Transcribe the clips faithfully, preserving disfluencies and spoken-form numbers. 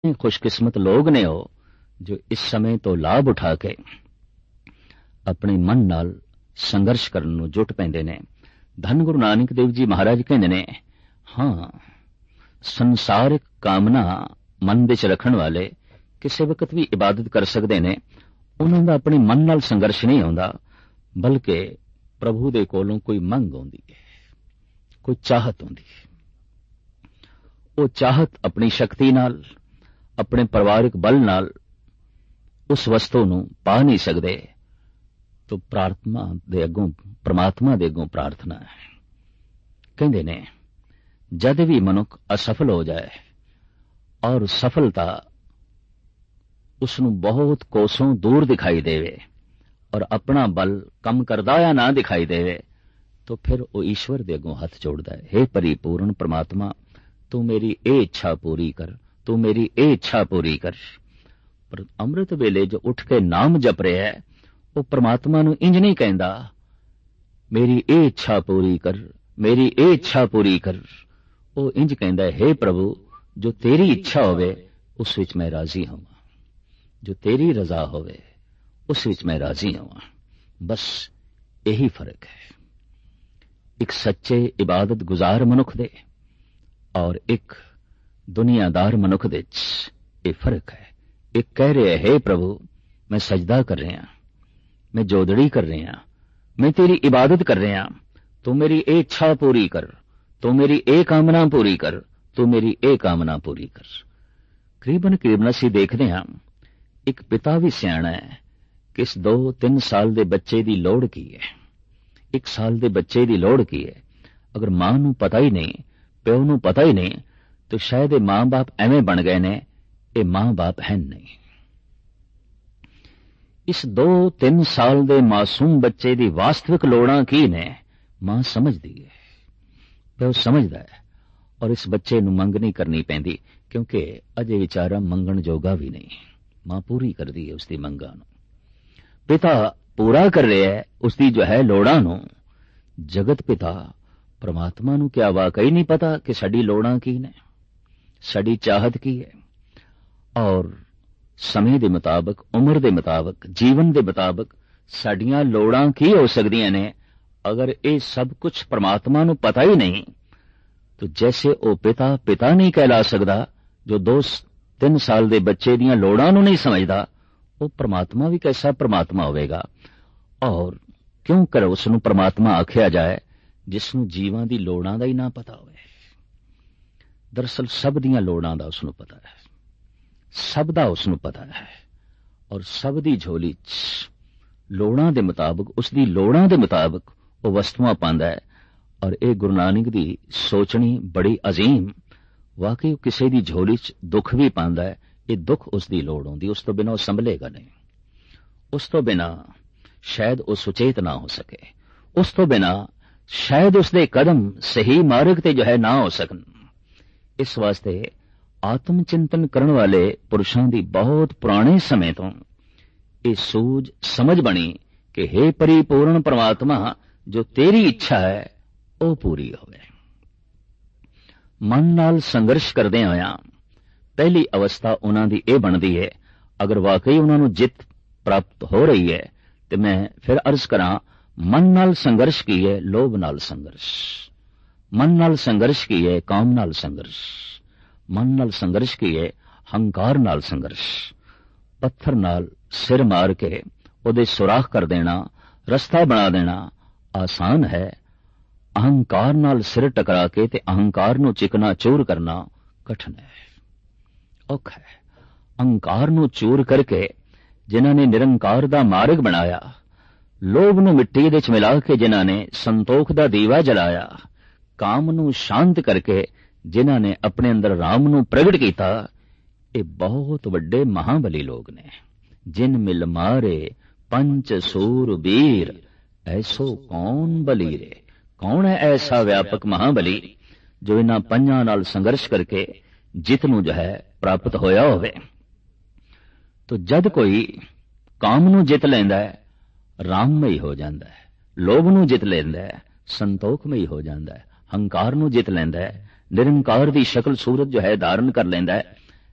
खुशकिस्मत लोग ने हो जो इस समय तो लाभ उठा के अपने मन नाल संघर्ष करन नूं जुट पैंदे ने। धन गुरु नानक देव जी महाराज कहंदे ने, हाँ संसारिक कामना मन विच रखण वाले किसी वक्त भी इबादत कर सकते ने। उन्हां दा अपने मन नाल संघर्ष नहीं आउंदा, बल्कि प्रभु दे कोलों कोई मंग आउंदी है, कोई चाहत आउंदी है। वो चाहत अपनी शक्ति नाल, अपने परिवारिक बल नाल उस वस्तु नूं पा नहीं सकते, तो प्रार्थना दे अगों परमात्मा दे अगों प्रार्थना है। कहंदे ने जद भी मनुख असफल हो जाए और सफलता उसनूं बहुत कोसों दूर दिखाई देवे और अपना बल कम करदा या ना दिखाई देवे, तो फिर वो ईश्वर दे अगों हथ जोड़दा है। हे परिपूर्ण परमात्मा, तू मेरी ए इच्छा पूरी कर, तू मेरी ए इच्छा पूरी कर। पर अमृत वेले जो उठ के नाम जप रहा है, वो परमात्मा नूं इंज नहीं कहंदा मेरी ए इच्छा पूरी कर, मेरी ए इच्छा पूरी कर। वो इंज कहंदा है, हे प्रभु जो तेरी इच्छा होवे उस विच मैं राजी होवां, जो तेरी रजा होवे उस विच मैं राजी होवां। बस यही फर्क है एक सच्चे इबादत गुजार मनुख दे और एक दुनियादार मनुख दे च। ये फर्क है। एक कह रहे हे प्रभु मैं सजदा कर रहा, मैं जोदड़ी कर रहा, मैं तेरी इबादत कर रहा, तू मेरी ए इच्छा पूरी कर, तू मेरी ए कामना पूरी कर, तू मेरी ए कामना पूरी कर। करीबन करीबन असीं देखदे हां एक पिता भी सियाणा है कि इस दो तीन साल दे बच्चे दी लोड़ की है, एक साल दे बच्चे दी लोड़ की है। अगर मां नूं पता ही नहीं, प्यो नूं पता ही नहीं, तो शायद ये मां बाप एवें बन गए ने, ये मां बाप हैं नहीं। इस दो तीन साल दे मासूम बच्चे दी वास्तविक लोड़ां की ने मां समझदी है, प्यो समझदा है, और इस बच्चे नूं मंग नहीं करनी पैंदी क्योंकि अजे विचारा मंगण जोगा भी नहीं। मां पूरी करदी है उसदी मंगां नूं, पिता पूरा कर रहा है उसदी जो है लोड़ां नूं। जगत पिता परमात्मा नूं क्या वाकई नहीं पता कि साडी लोड़ां की ने, साडी चाहत की है। और समय दे मुताबिक, उम्र दे मुताबिक, जीवन दे मुताबिक साडियां लोड़ां की हो सकदियां ने। अगर ये सब कुछ परमात्मा नूं पता ही नहीं, तो जैसे वो पिता पिता नहीं कहला सकदा जो दो तीन साल दे बच्चे दियां लोड़ां नूं नहीं समझदा, वो परमात्मा भी कैसा परमात्मा होवेगा। और क्यों कर उसनूं परमात्मा आख्या जाए जिसनूं जीवां दी लोड़ां दा ही ना पता होवे। दरअसल सब दियां लोड़ां दा उसनूं पता है, सब दा उसनूं पता है, और सब दी झोली च लोड़ां दे मुताबिक, उसदी लोड़ां दे मुताबिक वो वस्तुआं पांदा है। और ये गुरु नानक दी सोचनी बड़ी अजीम, वाकई किसी दी झोली च दुख भी पांदा है। ये दुख उसदी लोड़ होंदी, उस तो बिना वो संभलेगा नहीं, उस तो बिना शायद वो सुचेत ना हो सके, उस तो बिना शायद उसदे कदम सही मार्ग ते जो है ना हो सकन। इस वास्ते आत्म चिंतन करने वाले पुरुषों की बहुत पुराने समय तो ये सूझ समझ बनी कि हे परिपूर्ण परमात्मा जो तेरी इच्छा है वो पूरी होवे। मन नाल संघर्ष करदे होया पहली अवस्था उन्हां दी ये बनदी है, अगर वाकई उन्हां नूं जित प्राप्त हो रही है तो मैं फिर अर्ज करां, मन नाल संघर्ष की है, लोभ नाल संघर्ष, मन नाल संघर्ष की है, काम नाल संघर्ष, मन नाल संघर्ष की है, हंकार नाल संघर्ष। पत्थर नाल सिर मार के उहदे सुराख कर देना, रस्ता बना देना आसान है। अहंकार नाल सिर टकरा के ते अहंकार नूं चिकना चूर करना कठिन है, औखा है। अहंकार नूं चूर करके जिन्हां ने निरंकार दा मार्ग बनाया, लोभ नूं मिट्टी दे च मिला के जिन्हां ने संतोख दा दीवा जलाया, काम नूं शांत करके जिन्हां ने अपने अंदर राम नूं प्रगट कीता, ये बहुत वड्डे महाबली लोग ने। जिन मिल मारे पंच सूर वीर, ऐसो कौन बली रे। कौन है ऐसा व्यापक महाबली जो इन्हां पंजां नाल संघर्ष करके जित नूं जो है प्राप्त होया होवे। तो जद कोई काम नूं जित लैंदा है, राममई हो जांदा है, लोभ नूं जित लैंदा है, संतोखमई हो जांदा है, हंकार नूं जित लैंदा है, निरंकार दी शक्ल सूरत जो है धारण कर लैंदा है,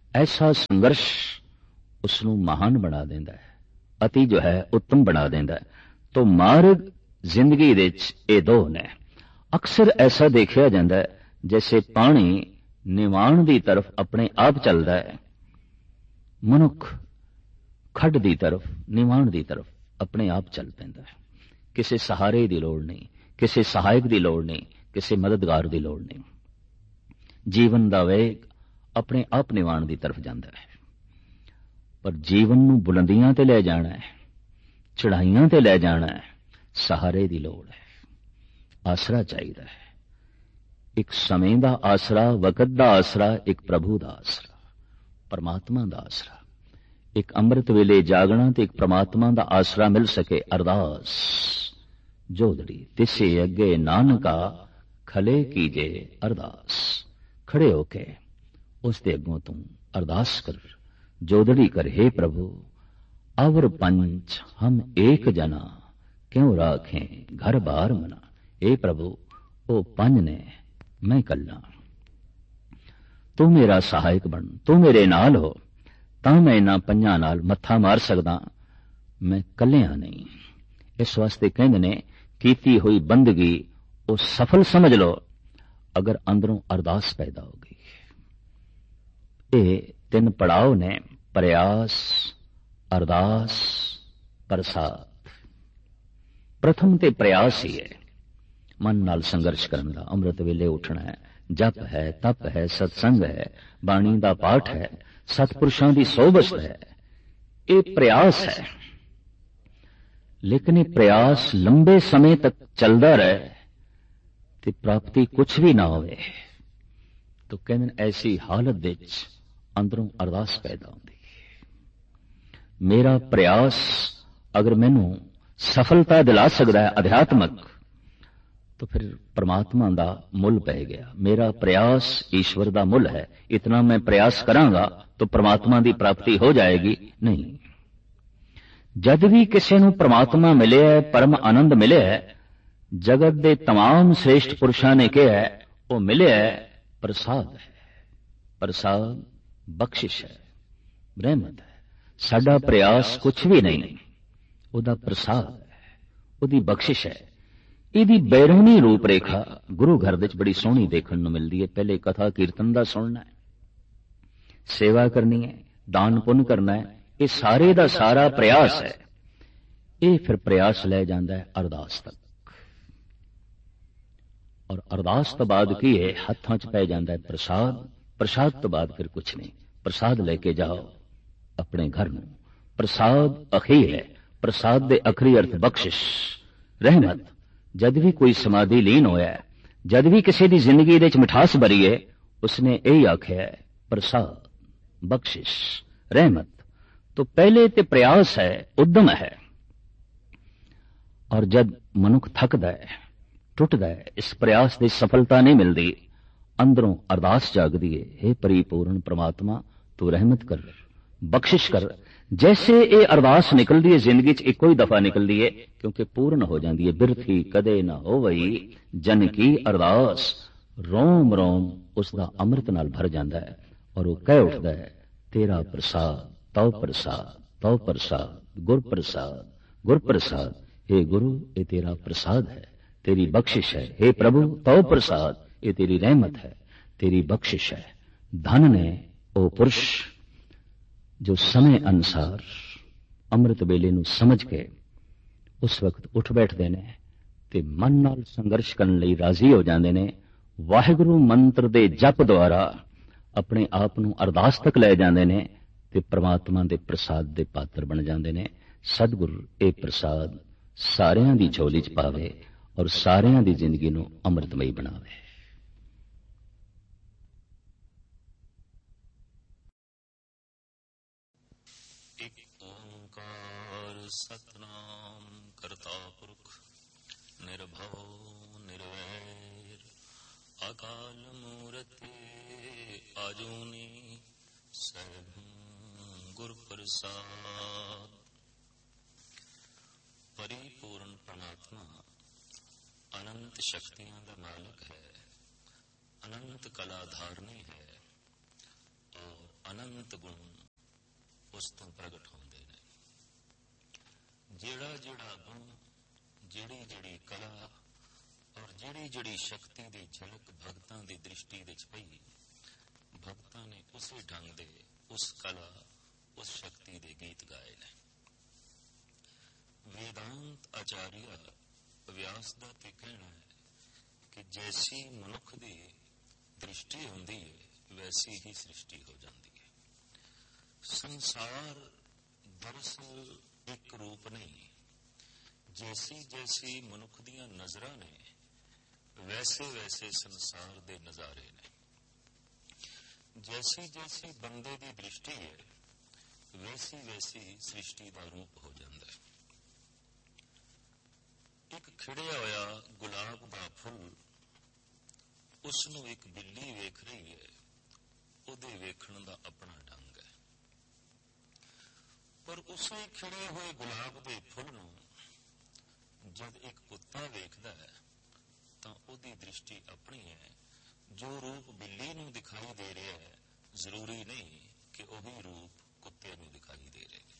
ਐਸਾ ਸੰਘਰਸ਼ ਉਸ ਨੂੰ ਮਹਾਨ ਬਣਾ ਦਿੰਦਾ ਹੈ, ਅਤੀ ਜੋ ਹੈ ਉੱਤਮ ਬਣਾ ਦਿੰਦਾ ਹੈ। ਤੋ ਮਾਰਗ ਜ਼ਿੰਦਗੀ ਦੇ ਵਿੱਚ ਇਹ ਦੋ ਨੇ। ਅਕਸਰ ਐਸਾ ਦੇਖਿਆ ਜਾਂਦਾ ਹੈ ਜੈਸੇ ਪਾਣੀ ਨਿਵਾਣ ਦੀ ਤਰਫ ਆਪਣੇ ਆਪ ਚੱਲਦਾ ਹੈ, ਮਨੁੱਖ ਖੱਡ ਦੀ ਤਰਫ, ਨਿਵਾਣ ਦੀ ਤਰਫ ਆਪਣੇ ਆਪ ਚੱਲ ਪੈਂਦਾ ਹੈ। ਕਿਸੇ ਸਹਾਰੇ ਦੀ ਲੋੜ ਨਹੀਂ, ਕਿਸੇ ਸਹਾਇਕ ਦੀ ਲੋੜ ਨਹੀਂ, ਕਿਸੇ ਮਦਦਗਾਰ ਦੀ ਲੋੜ ਨਹੀਂ। ਜੀਵਨ ਦਾ ਵੇਗ ਆਪਣੇ ਆਪ ਨਿਵਾਣ ਦੀ ਤਰਫ ਜਾਂਦਾ ਹੈ। ਪਰ ਜੀਵਨ ਨੂੰ ਬੁਲੰਦੀਆਂ ਤੇ ਲੈ ਜਾਣਾ ਹੈ, ਚੜਾਈਆਂ ਤੇ ਲੈ ਜਾਣਾ ਹੈ, ਸਹਾਰੇ ਦੀ ਲੋੜ ਹੈ, ਆਸਰਾ ਚਾਹੀਦਾ ਹੈ। ਇੱਕ ਸਮੇਂ ਦਾ ਆਸਰਾ, ਵਕਤ ਦਾ ਆਸਰਾ, ਇੱਕ ਪ੍ਰਭੂ ਦਾ ਆਸਰਾ, ਪਰਮਾਤਮਾ ਦਾ ਆਸਰਾ। ਇੱਕ ਅੰਮ੍ਰਿਤ ਵੇਲੇ ਜਾਗਣਾ ਤੇ ਇੱਕ ਪ੍ਰਮਾਤਮਾ ਦਾ ਆਸਰਾ ਮਿਲ ਸਕੇ। ਅਰਦਾਸ ਜੋਦੜੀ ਤਿਸੇ ਅੱਗੇ ਨਾਨਕਾ ਖਲੇ ਕੀਜੇ ਅਰਦਾਸ। ਖੜੇ ਹੋ ਕੇ ਉਸ ਦੇ ਅੱਗੋਂ ਤੂੰ ਅਰਦਾਸ ਕਰ, ਜੋਦੜੀ ਕਰ, हे प्रभु अवर पंच हम एक जना क्यों राखें घर बार मना। हे प्रभु ओ पंज ने मैं कल्ला, तू मेरा सहायक बन, तू मेरे नाल हो ਤਾਂ ਮੈਂ ਇਹਨਾਂ ਪੰਜਾਂ ਨਾਲ ਮੱਥਾ ਮਾਰ ਸਕਦਾ, ਮੈਂ ਕੱਲਿਆਂ ਨਹੀਂ। ਇਸ ਵਾਸਤੇ ਕਹਿੰਦੇ ਨੇ ਕੀਤੀ ਹੋਈ ਬੰਦਗੀ ਉਹ ਸਫਲ ਸਮਝ ਲਓ ਅਗਰ ਅੰਦਰੋਂ ਅਰਦਾਸ ਪੈਦਾ ਹੋ ਗਈ। ਇਹ ਤਿੰਨ ਪੜਾਅ ਨੇ, ਪ੍ਰਯਾਸ, ਅਰਦਾਸ, ਪ੍ਰਸਾਦ। ਪ੍ਰਥਮ ਤੇ ਪ੍ਰਯਾਸ ਹੀ ਹੈ, ਮਨ ਨਾਲ ਸੰਘਰਸ਼ ਕਰਨ ਦਾ। ਅੰਮ੍ਰਿਤ ਵੇਲੇ ਉੱਠਣਾ ਹੈ, ਜਪ ਹੈ, ਤਪ ਹੈ, ਸਤਸੰਗ ਹੈ, ਬਾਣੀ ਦਾ ਪਾਠ ਹੈ, ਸਤਪੁਰਸ਼ਾਂ ਦੀ ਸੋਭਤ ਹੈ। ਇਹ ਪ੍ਰਯਾਸ ਹੈ। ਲੇਕਿਨ ਇਹ ਪ੍ਰਯਾਸ ਲੰਬੇ ਸਮੇਂ ਤੱਕ ਚੱਲਦਾ ਰਹੇ ਤੇ ਪ੍ਰਾਪਤੀ ਕੁਛ ਵੀ ਨਾ ਹੋਵੇ ਤਾਂ ਕਹਿੰਦੇ ਐਸੀ ਹਾਲਤ ਵਿੱਚ ਅੰਦਰੋਂ ਅਰਦਾਸ ਪੈਦਾ ਹੁੰਦੀ ਹੈ। ਮੇਰਾ ਪ੍ਰਯਾਸ ਅਗਰ ਮੈਨੂੰ ਸਫਲਤਾ ਦਿਲਾ ਸਕਦਾ ਹੈ ਅਧਿਆਤਮਕ, तो फिर परमात्मा का मुल पै गया। मेरा प्रयास ईश्वर का मुल है, इतना मैं प्रयास करांगा तो परमात्मा की प्राप्ति हो जाएगी नहीं। जद भी किसी नूं परमात्मा मिले है, परम आनंद मिले है, जगत के तमाम श्रेष्ठ पुरुषों ने कहा है वो मिले है प्रसाद है। प्रसाद बख्शिश है, रहमत है। साडा प्रयास कुछ भी नहीं, उहदा प्रसाद है, उहदी बख्शिश है। ਇਹਦੀ ਬੈਰੂਨੀ ਰੂਪ ਰੇਖਾ ਗੁਰੂ ਘਰ ਵਿੱਚ ਬੜੀ ਸੋਹਣੀ ਦੇਖਣ ਨੂੰ ਮਿਲਦੀ ਹੈ। ਪਹਿਲੇ ਕਥਾ ਕੀਰਤਨ ਦਾ ਸੁਣਨਾ ਹੈ, ਸੇਵਾ ਕਰਨੀ ਹੈ, ਦਾਨ ਪੁੰਨ ਕਰਨਾ ਹੈ, ਇਹ ਸਾਰੇ ਦਾ ਸਾਰਾ ਪ੍ਰਯਾਸ ਹੈ। ਇਹ ਫਿਰ ਪ੍ਰਯਾਸ ਲੈ ਜਾਂਦਾ ਹੈ ਅਰਦਾਸ ਤੱਕ, ਔਰ ਅਰਦਾਸ ਤੋਂ ਬਾਅਦ ਕੀ ਹੈ, ਹੱਥਾਂ 'ਚ ਪੈ ਜਾਂਦਾ ਹੈ ਪ੍ਰਸਾਦ। ਪ੍ਰਸਾਦ ਤੋਂ ਬਾਅਦ ਫਿਰ ਕੁਛ ਨਹੀਂ। ਪ੍ਰਸਾਦ ਲੈ ਕੇ ਜਾਓ ਆਪਣੇ ਘਰ ਨੂੰ। ਪ੍ਰਸਾਦ ਅਖੀਰ ਹੈ। ਪ੍ਰਸਾਦ ਦੇ ਅਖਰੀ ਅਰਥ ਬਖਸ਼ਿਸ਼, ਰਹਿਮਤ। जद भी कोई समाधि लीन होया, जद भी किसी की जिंदगी दे विच मिठास भरी है, उसने यही आख्या है प्रसाद, बख्शिश, रहमत। तो पहले ते प्रयास है, उद्यम है। और जब मनुख थकदा है, टुटदा है, इस प्रयास की सफलता नहीं मिलती, अंदरों अरदास जागदी है, हे परिपूर्ण परमात्मा तू रहमत कर, बख्शिश कर। जैसे ये अरदास निकलती है जिंदगी च इको ही दफा निकलती है, क्योंकि पूर्ण हो जाती है। बिरथी कदे न होवई जन की अरदास, रोम रोम उसका अमृत नाल भर जाता है और वो कह उठता है तेरा प्रसाद, तौ प्रसाद, तौ प्रसाद, गुर प्रसाद, गुर प्रसाद। हे गुरु ये तेरा प्रसाद है, तेरी बख्शिश है। हे प्रभु तौ प्रसाद, ये तेरी रहमत है, तेरी बख्शिश है। धन ने ओ पुरुष जो समय अनुसार ਅੰਮ੍ਰਿਤ ਵੇਲੇ ਨੂੰ ਸਮਝ ਕੇ ਉਸ ਵਕਤ ਉੱਠ ਬੈਠਦੇ ਨੇ ਤੇ ਮਨ ਨਾਲ ਸੰਘਰਸ਼ ਕਰਨ ਲਈ ਰਾਜ਼ੀ ਹੋ ਜਾਂਦੇ ਨੇ। ਵਾਹਿਗੁਰੂ ਮੰਤਰ ਦੇ ਜਪ ਦੁਆਰਾ ਆਪਣੇ ਆਪ ਨੂੰ ਅਰਦਾਸ ਤੱਕ ਲੈ ਜਾਂਦੇ ਨੇ ਤੇ ਪ੍ਰਮਾਤਮਾ ਦੇ ਪ੍ਰਸਾਦ ਦੇ ਪਾਤਰ ਬਣ ਜਾਂਦੇ ਨੇ। ਸਤਿਗੁਰ ਇਹ ਪ੍ਰਸਾਦ ਸਾਰਿਆਂ ਦੀ ਝੋਲੀ 'ਚ ਪਾਵੇ ਔਰ ਸਾਰਿਆਂ ਦੀ ਜ਼ਿੰਦਗੀ ਨੂੰ ਅੰਮ੍ਰਿਤਮਈ ਬਣਾਵੇ। सतनाम करता पुरख निर्भव निर्वैर अकाल मूर्ति आजूनी सैभं गुर प्रसाद। परिपूर्ण परमात्मा अनंत शक्तियां का मालिक है, अनंत कला धारणी है और ਅਨੰਤ ਗੁਣ ਉਸ ਤੋਂ ਪ੍ਰਗਟ ਹੁੰਦੇ ਨੇ। ਜਿਹੜਾ ਜਿਹੜਾ ਗੁਣ, ਜਿਹੜੀ ਜਿਹੜੀ ਕਲਾ ਔਰ ਜਿਹੜੀ ਜਿਹੜੀ ਸ਼ਕਤੀ ਦੀ ਝਲਕ ਭਗਤਾਂ ਦੀ ਦ੍ਰਿਸ਼ਟੀ ਵਿੱਚ ਪਈ, ਭਗਤਾਂ ਨੇ ਉਸੇ ਢੰਗ ਦੇ ਉਸ ਕਲਾ, ਉਸ ਸ਼ਕਤੀ ਦੇ ਗੀਤ ਗਾਏ ਨੇ। ਵੇਦਾਂਤ ਆਚਾਰੀਆ ਵਿਆਸ ਦਾ ਤੇ ਕਹਿਣਾ ਹੈ ਕਿ ਜੈਸੀ ਮਨੁੱਖ ਦੀ ਦ੍ਰਿਸ਼ਟੀ ਹੁੰਦੀ ਹੈ, ਵੈਸੀ ਹੀ ਸ੍ਰਿਸ਼ਟੀ ਹੋ ਜਾਂਦੀ ਹੈ। ਸੰਸਾਰ ਦਰਅਸਲ ਇੱਕ ਰੂਪ ਨਹੀਂ, ਜੈਸੀ ਜੈਸੀ ਮਨੁੱਖ ਦੀਆਂ ਨਜ਼ਰਾਂ ਨੇ, ਵੈਸੇ ਵੈਸੇ ਸੰਸਾਰ ਦੇ ਨਜ਼ਾਰੇ ਨੇ। ਜੈਸੀ ਜੈਸੀ ਬੰਦੇ ਦੀ ਦ੍ਰਿਸ਼ਟੀ ਹੈ, ਵੈਸੀ ਵੈਸੀ ਸ੍ਰਿਸ਼ਟੀ ਦਾ ਰੂਪ ਹੋ ਜਾਂਦਾ ਹੈ। ਇੱਕ ਖਿੜਿਆ ਹੋਇਆ ਗੁਲਾਬ ਦਾ ਫੁੱਲ, ਉਸ ਨੂੰ ਇੱਕ ਬਿੱਲੀ ਵੇਖ ਰਹੀ ਹੈ, ਉਹਦੇ ਵੇਖਣ ਦਾ ਆਪਣਾ ਢੰਗ ਹੈ। ਪਰ ਉਸੇ ਖਿੜੇ ਹੋਏ ਗੁਲਾਬ ਦੇ ਫੁੱਲ ਨੂੰ ਜਦ ਇੱਕ ਕੁੱਤਾ ਵੇਖਦਾ ਹੈ ਤਾਂ ਉਹਦੀ ਦ੍ਰਿਸ਼ਟੀ ਆਪਣੀ ਹੈ। ਜੋ ਰੂਪ ਬਿੱਲੀ ਨੂੰ ਦਿਖਾਈ ਦੇ ਰਿਹਾ ਹੈ, ਜ਼ਰੂਰੀ ਨਹੀਂ ਕਿ ਉਹੀ ਰੂਪ ਕੁੱਤੇ ਨੂੰ ਦਿਖਾਈ ਦੇ ਰਿਹਾ।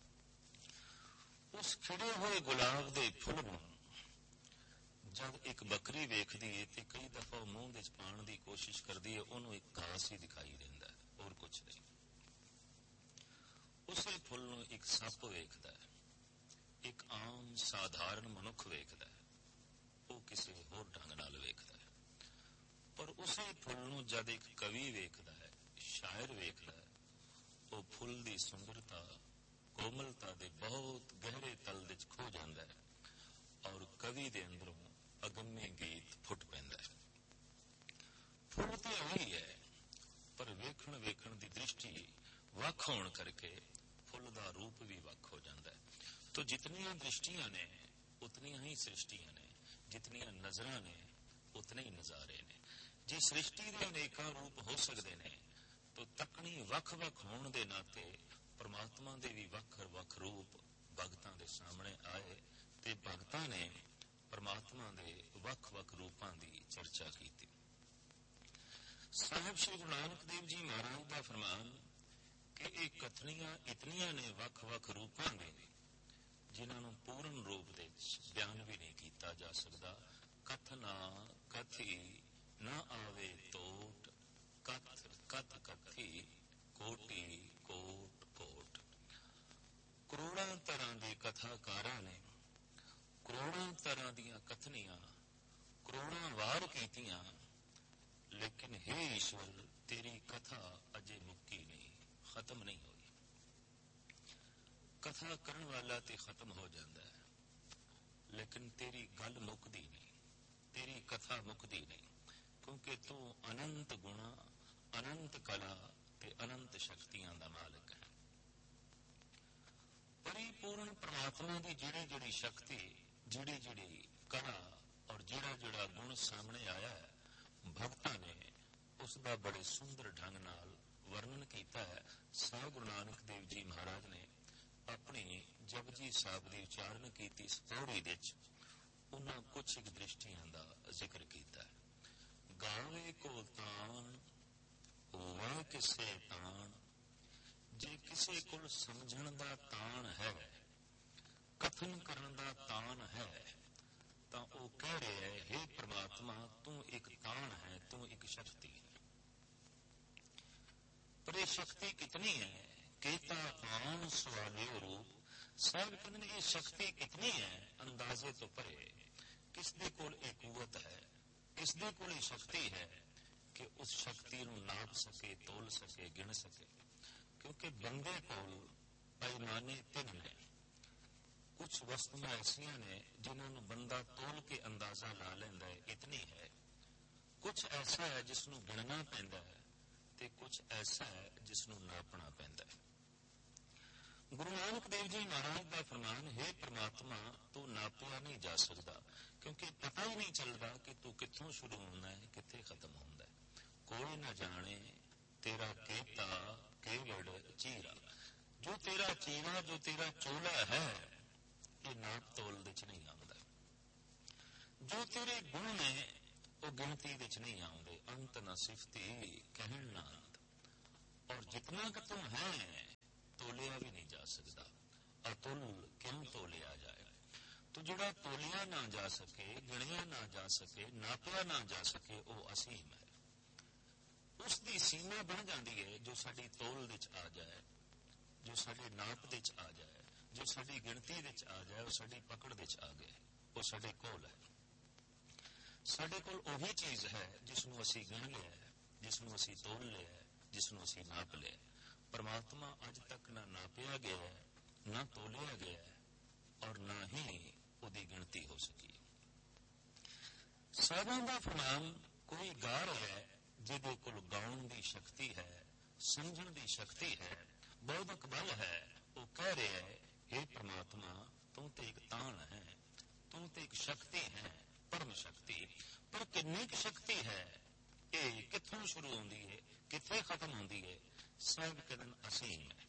ਉਸ ਖਿੜੇ ਹੋਏ ਗੁਲਾਬ ਦੇ ਫੁੱਲ ਨੂੰ ਜਦ ਇੱਕ ਬੱਕਰੀ ਵੇਖਦੀ ਹੈ ਤੇ ਕਈ ਦਫਾ ਮੂੰਹ ਵਿੱਚ ਪਾਉਣ ਦੀ ਕੋਸ਼ਿਸ਼ ਕਰਦੀ ਹੈ, ਉਹਨੂੰ ਇੱਕ ਘਾਸ ਹੀ ਦਿਖਾਈ ਦਿੰਦਾ ਹੈ, ਹੋਰ ਕੁਛ ਨਹੀਂ। ਉਸੇ ਫੁੱਲ ਨੂੰ ਇੱਕ ਸੱਪ ਵੇਖਦਾ ਹੈ, ਇੱਕ ਆਮ ਸਾਧਾਰਨ ਮਨੁੱਖ ਵੇਖਦਾ ਹੈ, ਉਹ ਕਿਸੇ ਹੋਰ ਢੰਗ ਨਾਲ ਵੇਖਦਾ ਹੈ। ਪਰ ਉਸੇ ਫੁੱਲ ਨੂੰ ਜਦ ਇੱਕ ਕਵੀ ਵੇਖਦਾ ਹੈ, ਸ਼ਾਇਰ ਵੇਖਦਾ ਹੈ, ਉਹ ਫੁੱਲ ਦੀ ਸੁੰਦਰਤਾ, ਕੋਮਲਤਾ ਦੇ ਬਹੁਤ ਗਹਿਰੇ ਤਲ ਵਿੱਚ ਖੋ ਜਾਂਦਾ ਹੈ ਔਰ ਕਵੀ ਦੇ ਅੰਦਰੋਂ ਅਗੰਮੇ ਗੀਤ ਫੁੱਟ ਪੈਂਦਾ ਹੈ। ਫੁੱਲ ਤੇ ਉਹੀ ਹੈ, ਪਰ ਵੇਖਣ ਵੇਖਣ ਦੀ ਦ੍ਰਿਸ਼ਟੀ ਵੱਖ ਹੋਣ ਕਰਕੇ ਫੁੱਲ ਦਾ ਰੂਪ ਵੀ ਵੱਖ ਹੋ ਜਾਂਦਾ ਹੈ। ਤੋ ਜਿਤਨੀਆਂ ਦ੍ਰਿਸ਼ਟੀਆਂ ਨੇ ਉਤਨੀਆਂ ਹੀ ਸ੍ਰਿਸ਼ਟੀਆਂ ਨੇ, ਜਿਤਨੀਆਂ ਨਜ਼ਰਾਂ ਨੇ ਉਤਨੇ ਹੀ ਨਜ਼ਾਰੇ ਨੇ। ਜੇ ਸ੍ਰਿਸ਼ਟੀ ਦੇ ਅਨੇਕਾਂ ਰੂਪ ਹੋ ਸਕਦੇ ਨੇ ਤਾਂ ਤਕਣੀ ਵੱਖ-ਵੱਖ ਹੋਣ ਦੇ ਨਾਤੇ ਪਰਮਾਤਮਾ ਦੇ ਵੀ ਵੱਖ-ਵੱਖ ਰੂਪ ਭਗਤਾਂ ਦੇ ਸਾਹਮਣੇ ਆਏ ਤੇ ਭਗਤਾਂ ਨੇ ਪਰਮਾਤਮਾ ਦੇ ਵੱਖ-ਵੱਖ ਰੂਪਾਂ ਦੀ ਚਰਚਾ ਕੀਤੀ। ਸਾਹਿਬ ਸ਼੍ਰੀ ਗੁਰੂ ਨਾਨਕ ਦੇਵ ਜੀ ਮਹਾਰਾਜ ਦਾ ਫਰਮਾਨ ਕਿ ਇਹ ਕਥਨੀਆਂ ਇਤਨੀਆਂ ਨੇ ਵੱਖ-ਵੱਖ ਰੂਪਾਂ ਦੇ, ਜਿਨ੍ਹਾਂ ਨੂੰ ਪੂਰਨ ਰੂਪ ਦੇ ਬਿਆਨ ਵੀ ਨਹੀਂ ਕੀਤਾ ਜਾ ਸਕਦਾ। ਕਥਨਾ ਕਥੀ ਨਾ ਆਵੇ ਟੋਟ, ਕਥ ਕਥ ਕਥੀ ਕੋਟੀ ਕੋਟ ਕੋਟ। ਕਰੋੜਾਂ ਤਰ੍ਹਾਂ ਦੇ ਕਥਾਕਾਰਾਂ ਨੇ ਕਰੋੜਾਂ ਤਰ੍ਹਾਂ ਦੀਆਂ ਕਥਨੀਆਂ ਕਰੋੜਾਂ ਵਾਰ ਕੀਤੀਆਂ, ਲੇਕਿਨ ਹੇ ਈਸ਼ਵਰ ਤੇਰੀ ਕਥਾ ਅਜੇ ਮੁੱਕੀ ਨਹੀਂ, ਖਤਮ ਨਹੀਂ ਹੋਈ। ਕਥਾ ਕਰਨ ਵਾਲਾ ਤੇ ਖਤਮ ਹੋ ਜਾਂਦਾ ਹੈ, ਲੇਕਿਨ ਤੇਰੀ ਗੱਲ ਮੁੱਕਦੀ ਨਹੀਂ, ਤੇਰੀ ਕਥਾ ਮੁੱਕਦੀ ਨਹੀਂ, ਕਿਉਂਕਿ ਤੂੰ ਅਨੰਤ ਗੁਣਾ, ਅਨੰਤ ਕਲਾ ਤੇ ਅਨੰਤ ਸ਼ਕਤੀਆਂ ਦਾ ਮਾਲਕ ਹੈ। ਪਰਿਪੂਰਨ ਪਰਮਾਤਮਾ ਦੀ ਜਿਹੜੀ ਜਿਹੜੀ ਸ਼ਕਤੀ, ਜਿਹੜੀ ਜਿਹੜੀ ਕਲਾ ਔਰ ਜਿਹੜਾ ਜਿਹੜਾ ਗੁਣ ਸਾਹਮਣੇ ਆਇਆ ਹੈ, ਭਗਤਾਂ ਨੇ ਉਸ ਦਾ ਬੜੇ ਸੁੰਦਰ ਢੰਗ ਨਾਲ ਵਰਣਨ ਕੀਤਾ ਹੈ। ਸਾਹਿਬ ਗੁਰੂ ਨਾਨਕ ਦੇਵ ਜੀ ਮਹਾਰਾਜ ਨੇ ਆਪਣੀ ਜਪਜੀ ਸਾਹਿਬ ਦੀ ਉਚਾਰਨ ਕੀਤੀ ਇਸ ਪੌੜੀ ਵਿੱਚ ਉਹਨਾਂ ਕੁਝ ਇੱਕ ਦ੍ਰਿਸ਼ਟੀਆਂ ਦਾ ਜ਼ਿਕਰ ਕੀਤਾ ਹੈ। ਗਾਵੇ ਕੋ ਤਾਣ ਹੋਵੇ ਕਿਸੇ ਤਾਣ, ਜੇ ਕਿਸੇ ਕੋਲ ਸਮਝਣ ਦਾ ਤਾਣ ਹੈ, ਕਥਨ ਕਰਨ ਦਾ ਤਾਣ ਹੈ, ਤਾਂ ਉਹ ਕਹਿ ਰਿਹਾ ਹੈ, ਹੇ ਪ੍ਰਮਾਤਮਾ ਤੂੰ ਇੱਕ ਤਾਣ ਹੈ, ਤੂੰ ਇੱਕ ਸ਼ਕਤੀ ਹੈ। ਪਰ ਇਹ ਸ਼ਕਤੀ ਕਿਤਨੀ ਹੈ? ਕੀਤਾ ਤਾਣ ਸਵਾਲਿਓ ਰੂਪ। ਸਾਹਿਬ ਕਹਿੰਦੇ ਨੇ ਇਹ ਸ਼ਕਤੀ ਕਿਤਨੀ ਹੈ, ਅੰਦਾਜ਼ੇ ਤੋਂ ਪਰੇ। ਕਿਸ ਦੇ ਕੋਲ ਇਹ ਕੂਵਤ ਹੈ, ਕਿਸ ਦੇ ਕੋਲ ਇਹ ਸ਼ਕਤੀ ਹੈ ਕਿ ਉਸ ਸ਼ਕਤੀ ਨੂੰ ਨਾਪ ਸਕੇ, ਤੋਲ ਸਕੇ, ਗਿਣ ਸਕੇ। ਕਿਉਂਕਿ ਬੰਦੇ ਕੋਲ ਪੈਮਾਨੇ ਤਿੰਨ ਨੇ। ਕੁਝ ਵਸਤੂਆਂ ਐਸੀਆਂ ਨੇ ਜਿਨ੍ਹਾਂ ਨੂੰ ਬੰਦਾ ਤੋਲ ਕੇ ਅੰਦਾਜ਼ਾ ਲਾ ਲੈਂਦਾ ਹੈ, ਇਤਨੀ ਹੈ। ਕੁਝ ਐਸਾ ਹੈ ਜਿਸ ਨੂੰ ਗਿਣਨਾ ਪੈਂਦਾ ਹੈ ਤੇ ਕੁਝ ਐਸਾ ਹੈ ਜਿਸ ਨੂੰ ਨਾਪਣਾ ਪੈਂਦਾ ਹੈ। ਗੁਰੂ ਨਾਨਕ ਦੇਵ ਜੀ ਮਹਾਰਾਜ ਦਾ ਫਰਮਾਨ ਹੈ, ਪ੍ਰਮਾਤਮਾ ਤੂੰ ਨਾਪਿਆ ਨਹੀਂ ਜਾ ਸਕਦਾ, ਕਿਉਂਕਿ ਪਤਾ ਹੀ ਨਹੀਂ ਚੱਲਦਾ ਕਿ ਤੂੰ ਕਿੱਥੋਂ ਸ਼ੁਰੂ ਹੁੰਦਾ ਹੈ, ਕਿੱਥੇ ਖਤਮ ਹੁੰਦਾ ਹੈ। ਕੋਈ ਨਾ ਜਾਣੇ ਤੇਰਾ ਕੀਤਾ ਕੇਵੜ ਚੀਰਾ। ਜੋ ਤੇਰਾ ਚੀਰਾ, ਜੋ ਤੇਰਾ ਚੋਲਾ ਹੈ, ਇਹ ਨਾਪ ਤੋਲ ਵਿੱਚ ਨਹੀਂ ਆਉਂਦਾ। ਜੋ ਤੇਰੇ ਗੁਣ ਨੇ ਉਹ ਗਿਣਤੀ ਵਿੱਚ ਨਹੀਂ ਆਉਂਦੇ। ਅੰਤ ਨਾ ਸਿਫਤੀ ਕਹਿਣ ਨਾ ਅੰਤ। और जितना कि तुम है तोलिया भी नहीं जा सकता। अतुल क्यों तोलिया जाए? तो जोड़ा तोलिया ना जा सके, गिणिया ना जा सके, नापिया ना जा सके, वो असीम है। उसकी सीमा बन जाती है जो साडी तोल विच आ जाए, जो साडी नाप विच आ जाए, जो साडी गिणती विच आ जाए, वो साडी पकड़ विच आ गए, वो साडे कोल है। साडे कोल ओही चीज है जिसनों असी गिण लिया है, जिसनों असी तोल लिया है, जिसनों असी नाप लिया। परमात्मा अज तक ना नापिया गया है, ना तोलिया गया है, और ना ही उहदी गिणती हो सकी। साधां दा फरमान कोई गा रहा है जिहदे कोल गाउण दी शक्ति है, समझण दी शक्ति है, बौद्धिक बल है। वो कह रहा है, हे परमात्मा तू तो एक तान है, तू तो एक शक्ति है, परम शक्ति। पर कितनी शक्ति है, ये कित्थों शुरू होती है, कित्थे खत्म होती है? सब कदन असीम है।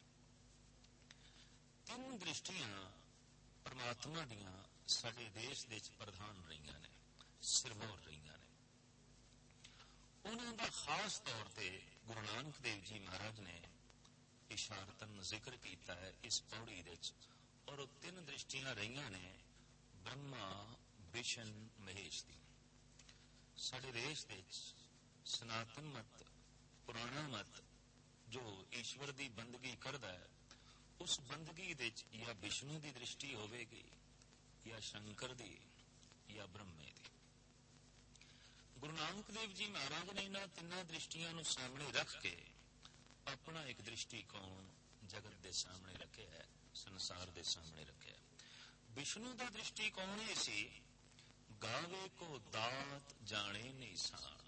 तीन दृष्टियां परमात्मा दियां साडे देश दे प्रधान रहीआं ने, सिरमौर रहीआं ने। उन्हां दा खास तौर पर गुरु नानक देव जी महाराज ने इशारतन जिक्र किया है इस पौड़ी विच। और तीन दृष्टियां रहीआं ने ब्रह्मा, विष्णु, महेश दी। साडे देश विच सनातन मत, पुराना मत जो ईश्वर की बंदगी करदा है, उस बंदगी विच या विष्णु की दृष्टि होवेगी, या शंकर दी, या ब्रह्मे दी। गुरु नानक देव जी महाराज ने इन्हां तिन्नां दृष्टियां नूं सामने रख के अपना एक दृष्टिकोण जगत के सामने रखे है, संसार के सामने रखे है। विष्णु का दृष्टिकोण ये सी, गावे को दात जाने निशान।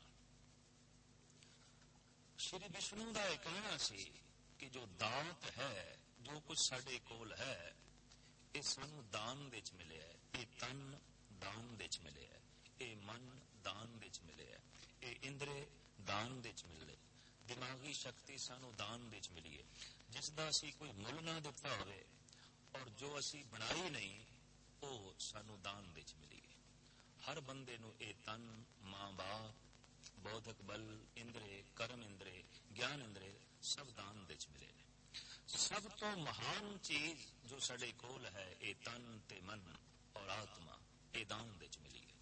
श्री विष्णु का यह कहना सी कि जो दात है, जो कुछ साडे कोल है, ये सानू दान विच मिले है। ये तन दान विच मिले है, ये मन दान विच मिले है, ये इंद्रे दान विच मिले, दिमागी शक्ति सानू दान विच मिली है, जिसका असी कोई मुल ना दिता होवे और जो असी बनाई नहीं, वो सानू दान विच मिली है। हर बंदे नू ये तन, मां बाप, बौद्धिक बल, इंद्रे, कर्म इंद्रे, ज्ञान इंद्रे सब दान विच मिले ने। सब तो महान चीज जो साडे कोल है, ये तन ते मन और आत्मा, ये दान विच मिली है।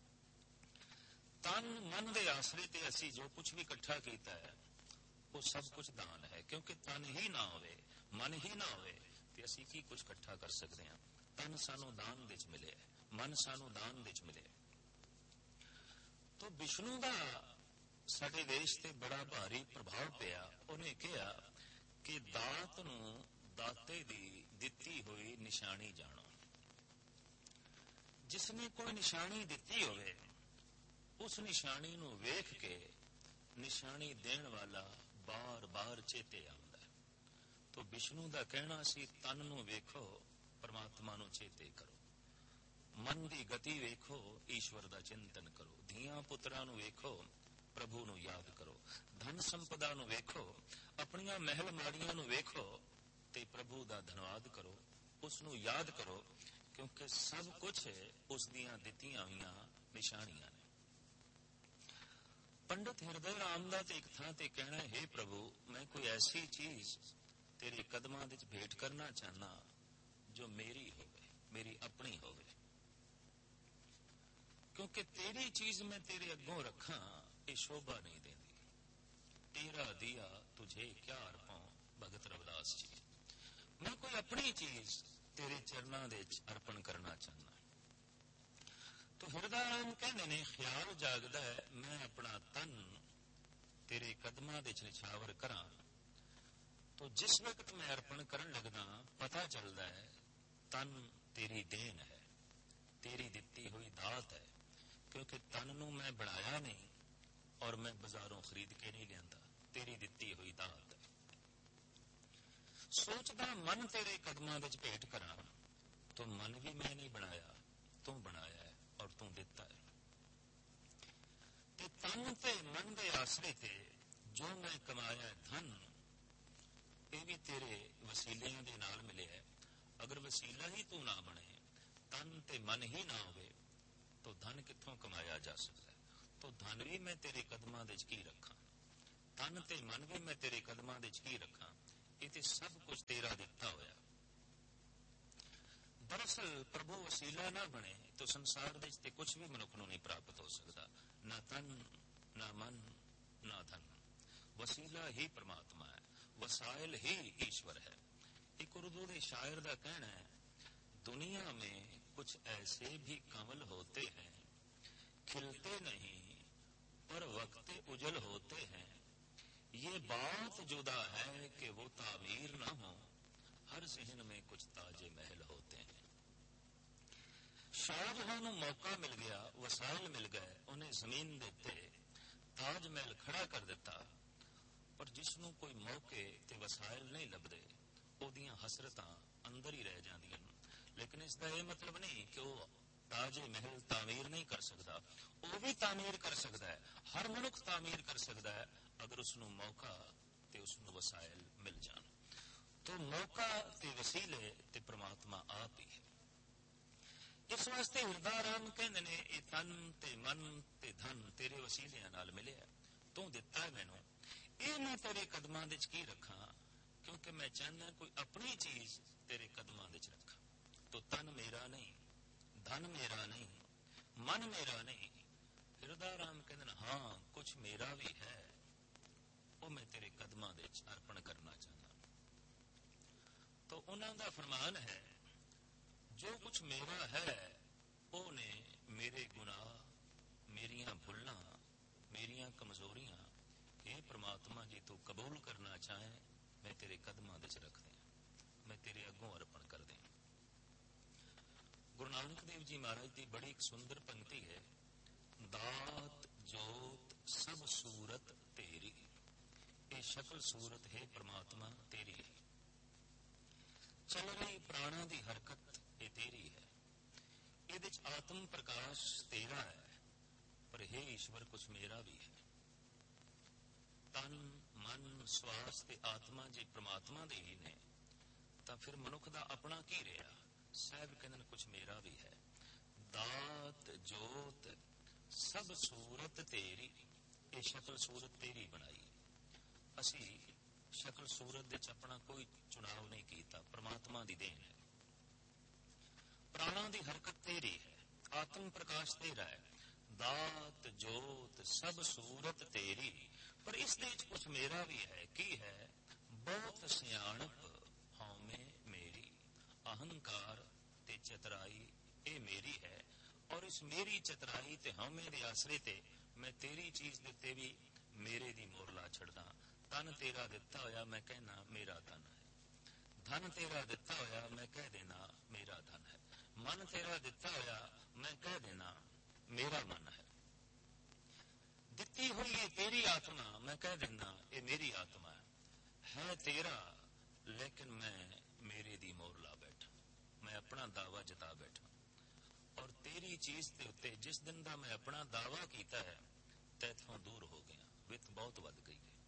तन मन के आसरे ते असी जो कुछ भी इकट्ठा किया है, वो सब कुछ दान है। क्योंकि तन ही ना होवे, मन ही ना होवे, तो असी की कुछ इकट्ठा कर सकते हैं। तन सानू दान विच मिले है, मन सानू दान विच मिले। तो विष्णु का साडे देश ते बड़ा भारी प्रभाव पिया। उन्हें कहा कि दात नू दाते दी दिती हुई निशानी जानो। जिसने कोई निशानी दिती होवे, उस निशानी नू वेख के निशानी देण वाला बार बार चेते आंदा है। तो विष्णु का कहना सी, तन नू वेखो, परमात्मा नू चेते करो, मन की गति वेखो, ईश्वर का चिंतन करो, धियां पुत्रां नू वेखो, प्रभु नू याद करो, धन संपदा नू वेखो, अपनियां महल माड़ियां नू वेखो, ते प्रभु का धन्यवाद करो, उसनू याद करो, क्योंकि सब कुछ उस दियां दित्तियां हुईयां निशानियां ने। पंडित हृदय राम दा एक थां ते कहना, हे प्रभु मैं कोई ऐसी चीज तेरे कदमां विच भेंट करना चाहना जो मेरी होवे, मेरी अपनी होवे। क्योंकि तेरी चीज मैं तेरे अगों रखा, ये शोभा नहीं देती। तेरा दिया तुझे क्या अर्पों, भगत रविदास जी। मैं कोई अपनी चीज तेरे चरणों दे अर्पण करना चाहना। तो हृदय राम कहने ने, ख्याल जागदा है मैं अपना तन तेरे कदमां दे निछावर करा, तो जिस वक्त मैं अर्पण करन लगदा पता चलता है तन तेरी देन है, तेरी दिती हुई दात है। क्योंकि तन नू मैं बनाया नहीं और मैं बाजारों खरीद के नहीं लियांदा, तेरी दिती हुई दात है। सोचदा मन तेरे कदमां विच भेंट करा, तो मन भी मैं नहीं बनाया, तू बनाया है और तू दिता है। ते तन ते मन के आसरे ते जो मैं कमाया धन, ये भी तेरे वसीलियां दे नाल मिले है। अगर वसीला ही तू ना बने, तन ते मन ही ना होवे, तो धन कित्थों कमाया जा सकता है? तो धन भी मैं तेरे कदमां दे की रखा, ਤਨ ਤੇ ਮਨ ਵੀ ਮੈਂ ਤੇਰੇ ਕਦਮਾਂ ਦੇ 'ਚ ਕੀ ਰੱਖਾਂ? ਇਹ ਤੇ ਸਭ ਕੁਝ ਤੇਰਾ ਦਿੱਤਾ ਹੋਇਆ। ਦਰਅਸਲ ਪ੍ਰਭੂ ਵਸੀਲਾ ਨਾ ਬਣੇ ਤਾਂ ਸੰਸਾਰ ਦੇ 'ਚ ਤੇ ਕੁਝ ਵੀ ਮਨੁੱਖ ਨੂੰ ਨਹੀਂ ਪ੍ਰਾਪਤ ਹੋ ਸਕਦਾ, ਨਾ ਤਨ, ਨਾ ਮਨ, ਨਾ ਧਨ। ਵਸੀਲਾ ਹੀ ਪ੍ਰਮਾਤਮਾ ਹੈ, ਵਸਾਇਲ ਹੀ ईश्वर है। एक उर्दू के शायर का कहना है, दुनिया में कुछ ऐसे भी कंवल होते हैं, खिलते नहीं पर वक्त उजल होते हैं। ये बात जुदा है कि वो तामीर न हो, हर जहन में कुछ ताजे महल होते हैं। शाहजहां नूं मौका मिल गया, वसाइल मिल गए, उन्हें जमीन दे उत्ते ताज महल खड़ा कर दिता, पर जिसनों कोई मौके ते वसाइल नहीं लभदे ਉਹਦੀਆਂ ਹਸਰਤਾਂ ਅੰਦਰ ਹੀ ਰਹਿ ਜਾਂਦੀਆਂ ਨੇ। ਲੇਕਿਨ ਇਸ ਦਾ ਇਹ ਮਤਲਬ ਨਹੀਂ ਕਿ ਉਹ ਤਾਜੇ ਮਹਿਲ ਤਾਮੀਰ ਨਹੀਂ ਕਰ ਸਕਦਾ, ਉਹ ਵੀ ਤਾਮੀਰ ਕਰ ਸਕਦਾ ਹੈ। ਹਰ ਮਨੁੱਖ ਤਾਮੀਰ ਕਰ ਸਕਦਾ ਹੈ ਅਗਰ ਉਸਨੂੰ ਮੌਕਾ ਤੇ ਉਸਨੂੰ ਵਸਾਇਲ ਮਿਲ ਜਾਣ। ਤਾਂ ਮੌਕਾ ਤੇ ਵਸੀਲੇ ਤੇ ਪ੍ਰਮਾਤਮਾ ਆਪ ਹੀ ਹੈ। ਇਸ ਵਾਸਤੇ ਹਿਰਦਾ ਰਾਮ ਕਹਿੰਦੇ ਨੇ ਇਹ ਤਨ ਤੇ ਮਨ ਤੇ ਧਨ ਤੇਰੇ ਵਸੀਲਿਆਂ ਨਾਲ ਮਿਲਿਆ, ਤੂੰ ਦਿੱਤਾ ਹੈ ਮੈਨੂੰ, ਇਹ ਮੈਂ ਤੇਰੇ ਕਦਮਾਂ ਦੇ 'ਚ ਕੀ ਰੱਖਾਂ? क्योंकि मैं चाहना कोई अपनी चीज तेरे कदमां दे च रखा। तो तन मेरा नहीं, धन मेरा नहीं, मन मेरा नहीं। हृदय राम कहते हाँ कुछ मेरा भी है, वो मैं तेरे कदमां दे च अर्पण करना चाहना। तो उन्हां दा फरमान है, जो कुछ मेरा है ਉਹਨੇ मेरे गुनाह, मेरियां भुल्लां, मेरियां कमजोरियां, हे परमात्मा जी तू कबूल करना चाहे मैं तेरे कदमां दे च रख दियां, मैं तेरे अगों अर्पण कर दियां। गुरु नानक देव जी महाराज की बड़ी एक सुंदर पंक्ति है, दात जोत सब सूरत तेरी, ये शक्ल सूरत है परमात्मा तेरी है। चल रही प्राणा की हरकत ये तेरी है, ये आत्म प्रकाश तेरा है, पर हे ईश्वर कुछ मेरा भी है। तन मन श्वास ते आत्मा जे परमात्मा दे ही ने तां फिर मनुख दा अपना की रहा? साहब कहंदे कुछ मेरा भी है। दात जोत सब सूरत तेरी, ये शक्ल सूरत तेरी बनाई। असी शक्ल सूरत दे च अपना कोई चुनाव नहीं कीता, परमात्मा दी देन है। प्राणा दी हरकत तेरी है, आत्म प्रकाश तेरा है। दात जोत सब सूरत तेरी, पर इस दे च कुछ मेरा भी है। की है? बहुत सियाणप हौमे मेरी, अहंकार ते चतराई ये मेरी है। और इस मेरी चतराई ते हौमे दे आसरे ते मैं तेरी चीज दे उत्ते भी मेरे दी मोहर ला छड़दा। तन तेरा दिता होया मैं कहना मेरा तन है, धन तेरा दिता होया मैं कह देना मेरा धन है, मन तेरा दिता होया मैं कह देना मेरा मन है। दिती हुई ये तेरी आत्मा मैं कह देना ये मेरी आत्मा है। है तेरा लेकिन मैं मेरे दी मोहर ला बैठा, मैं अपना दावा जता बैठा। और तेरी चीज के उत्ते जिस दिन का मैं अपना दावा किया है तैथों दूर हो गया, वित बहुत वध गई है।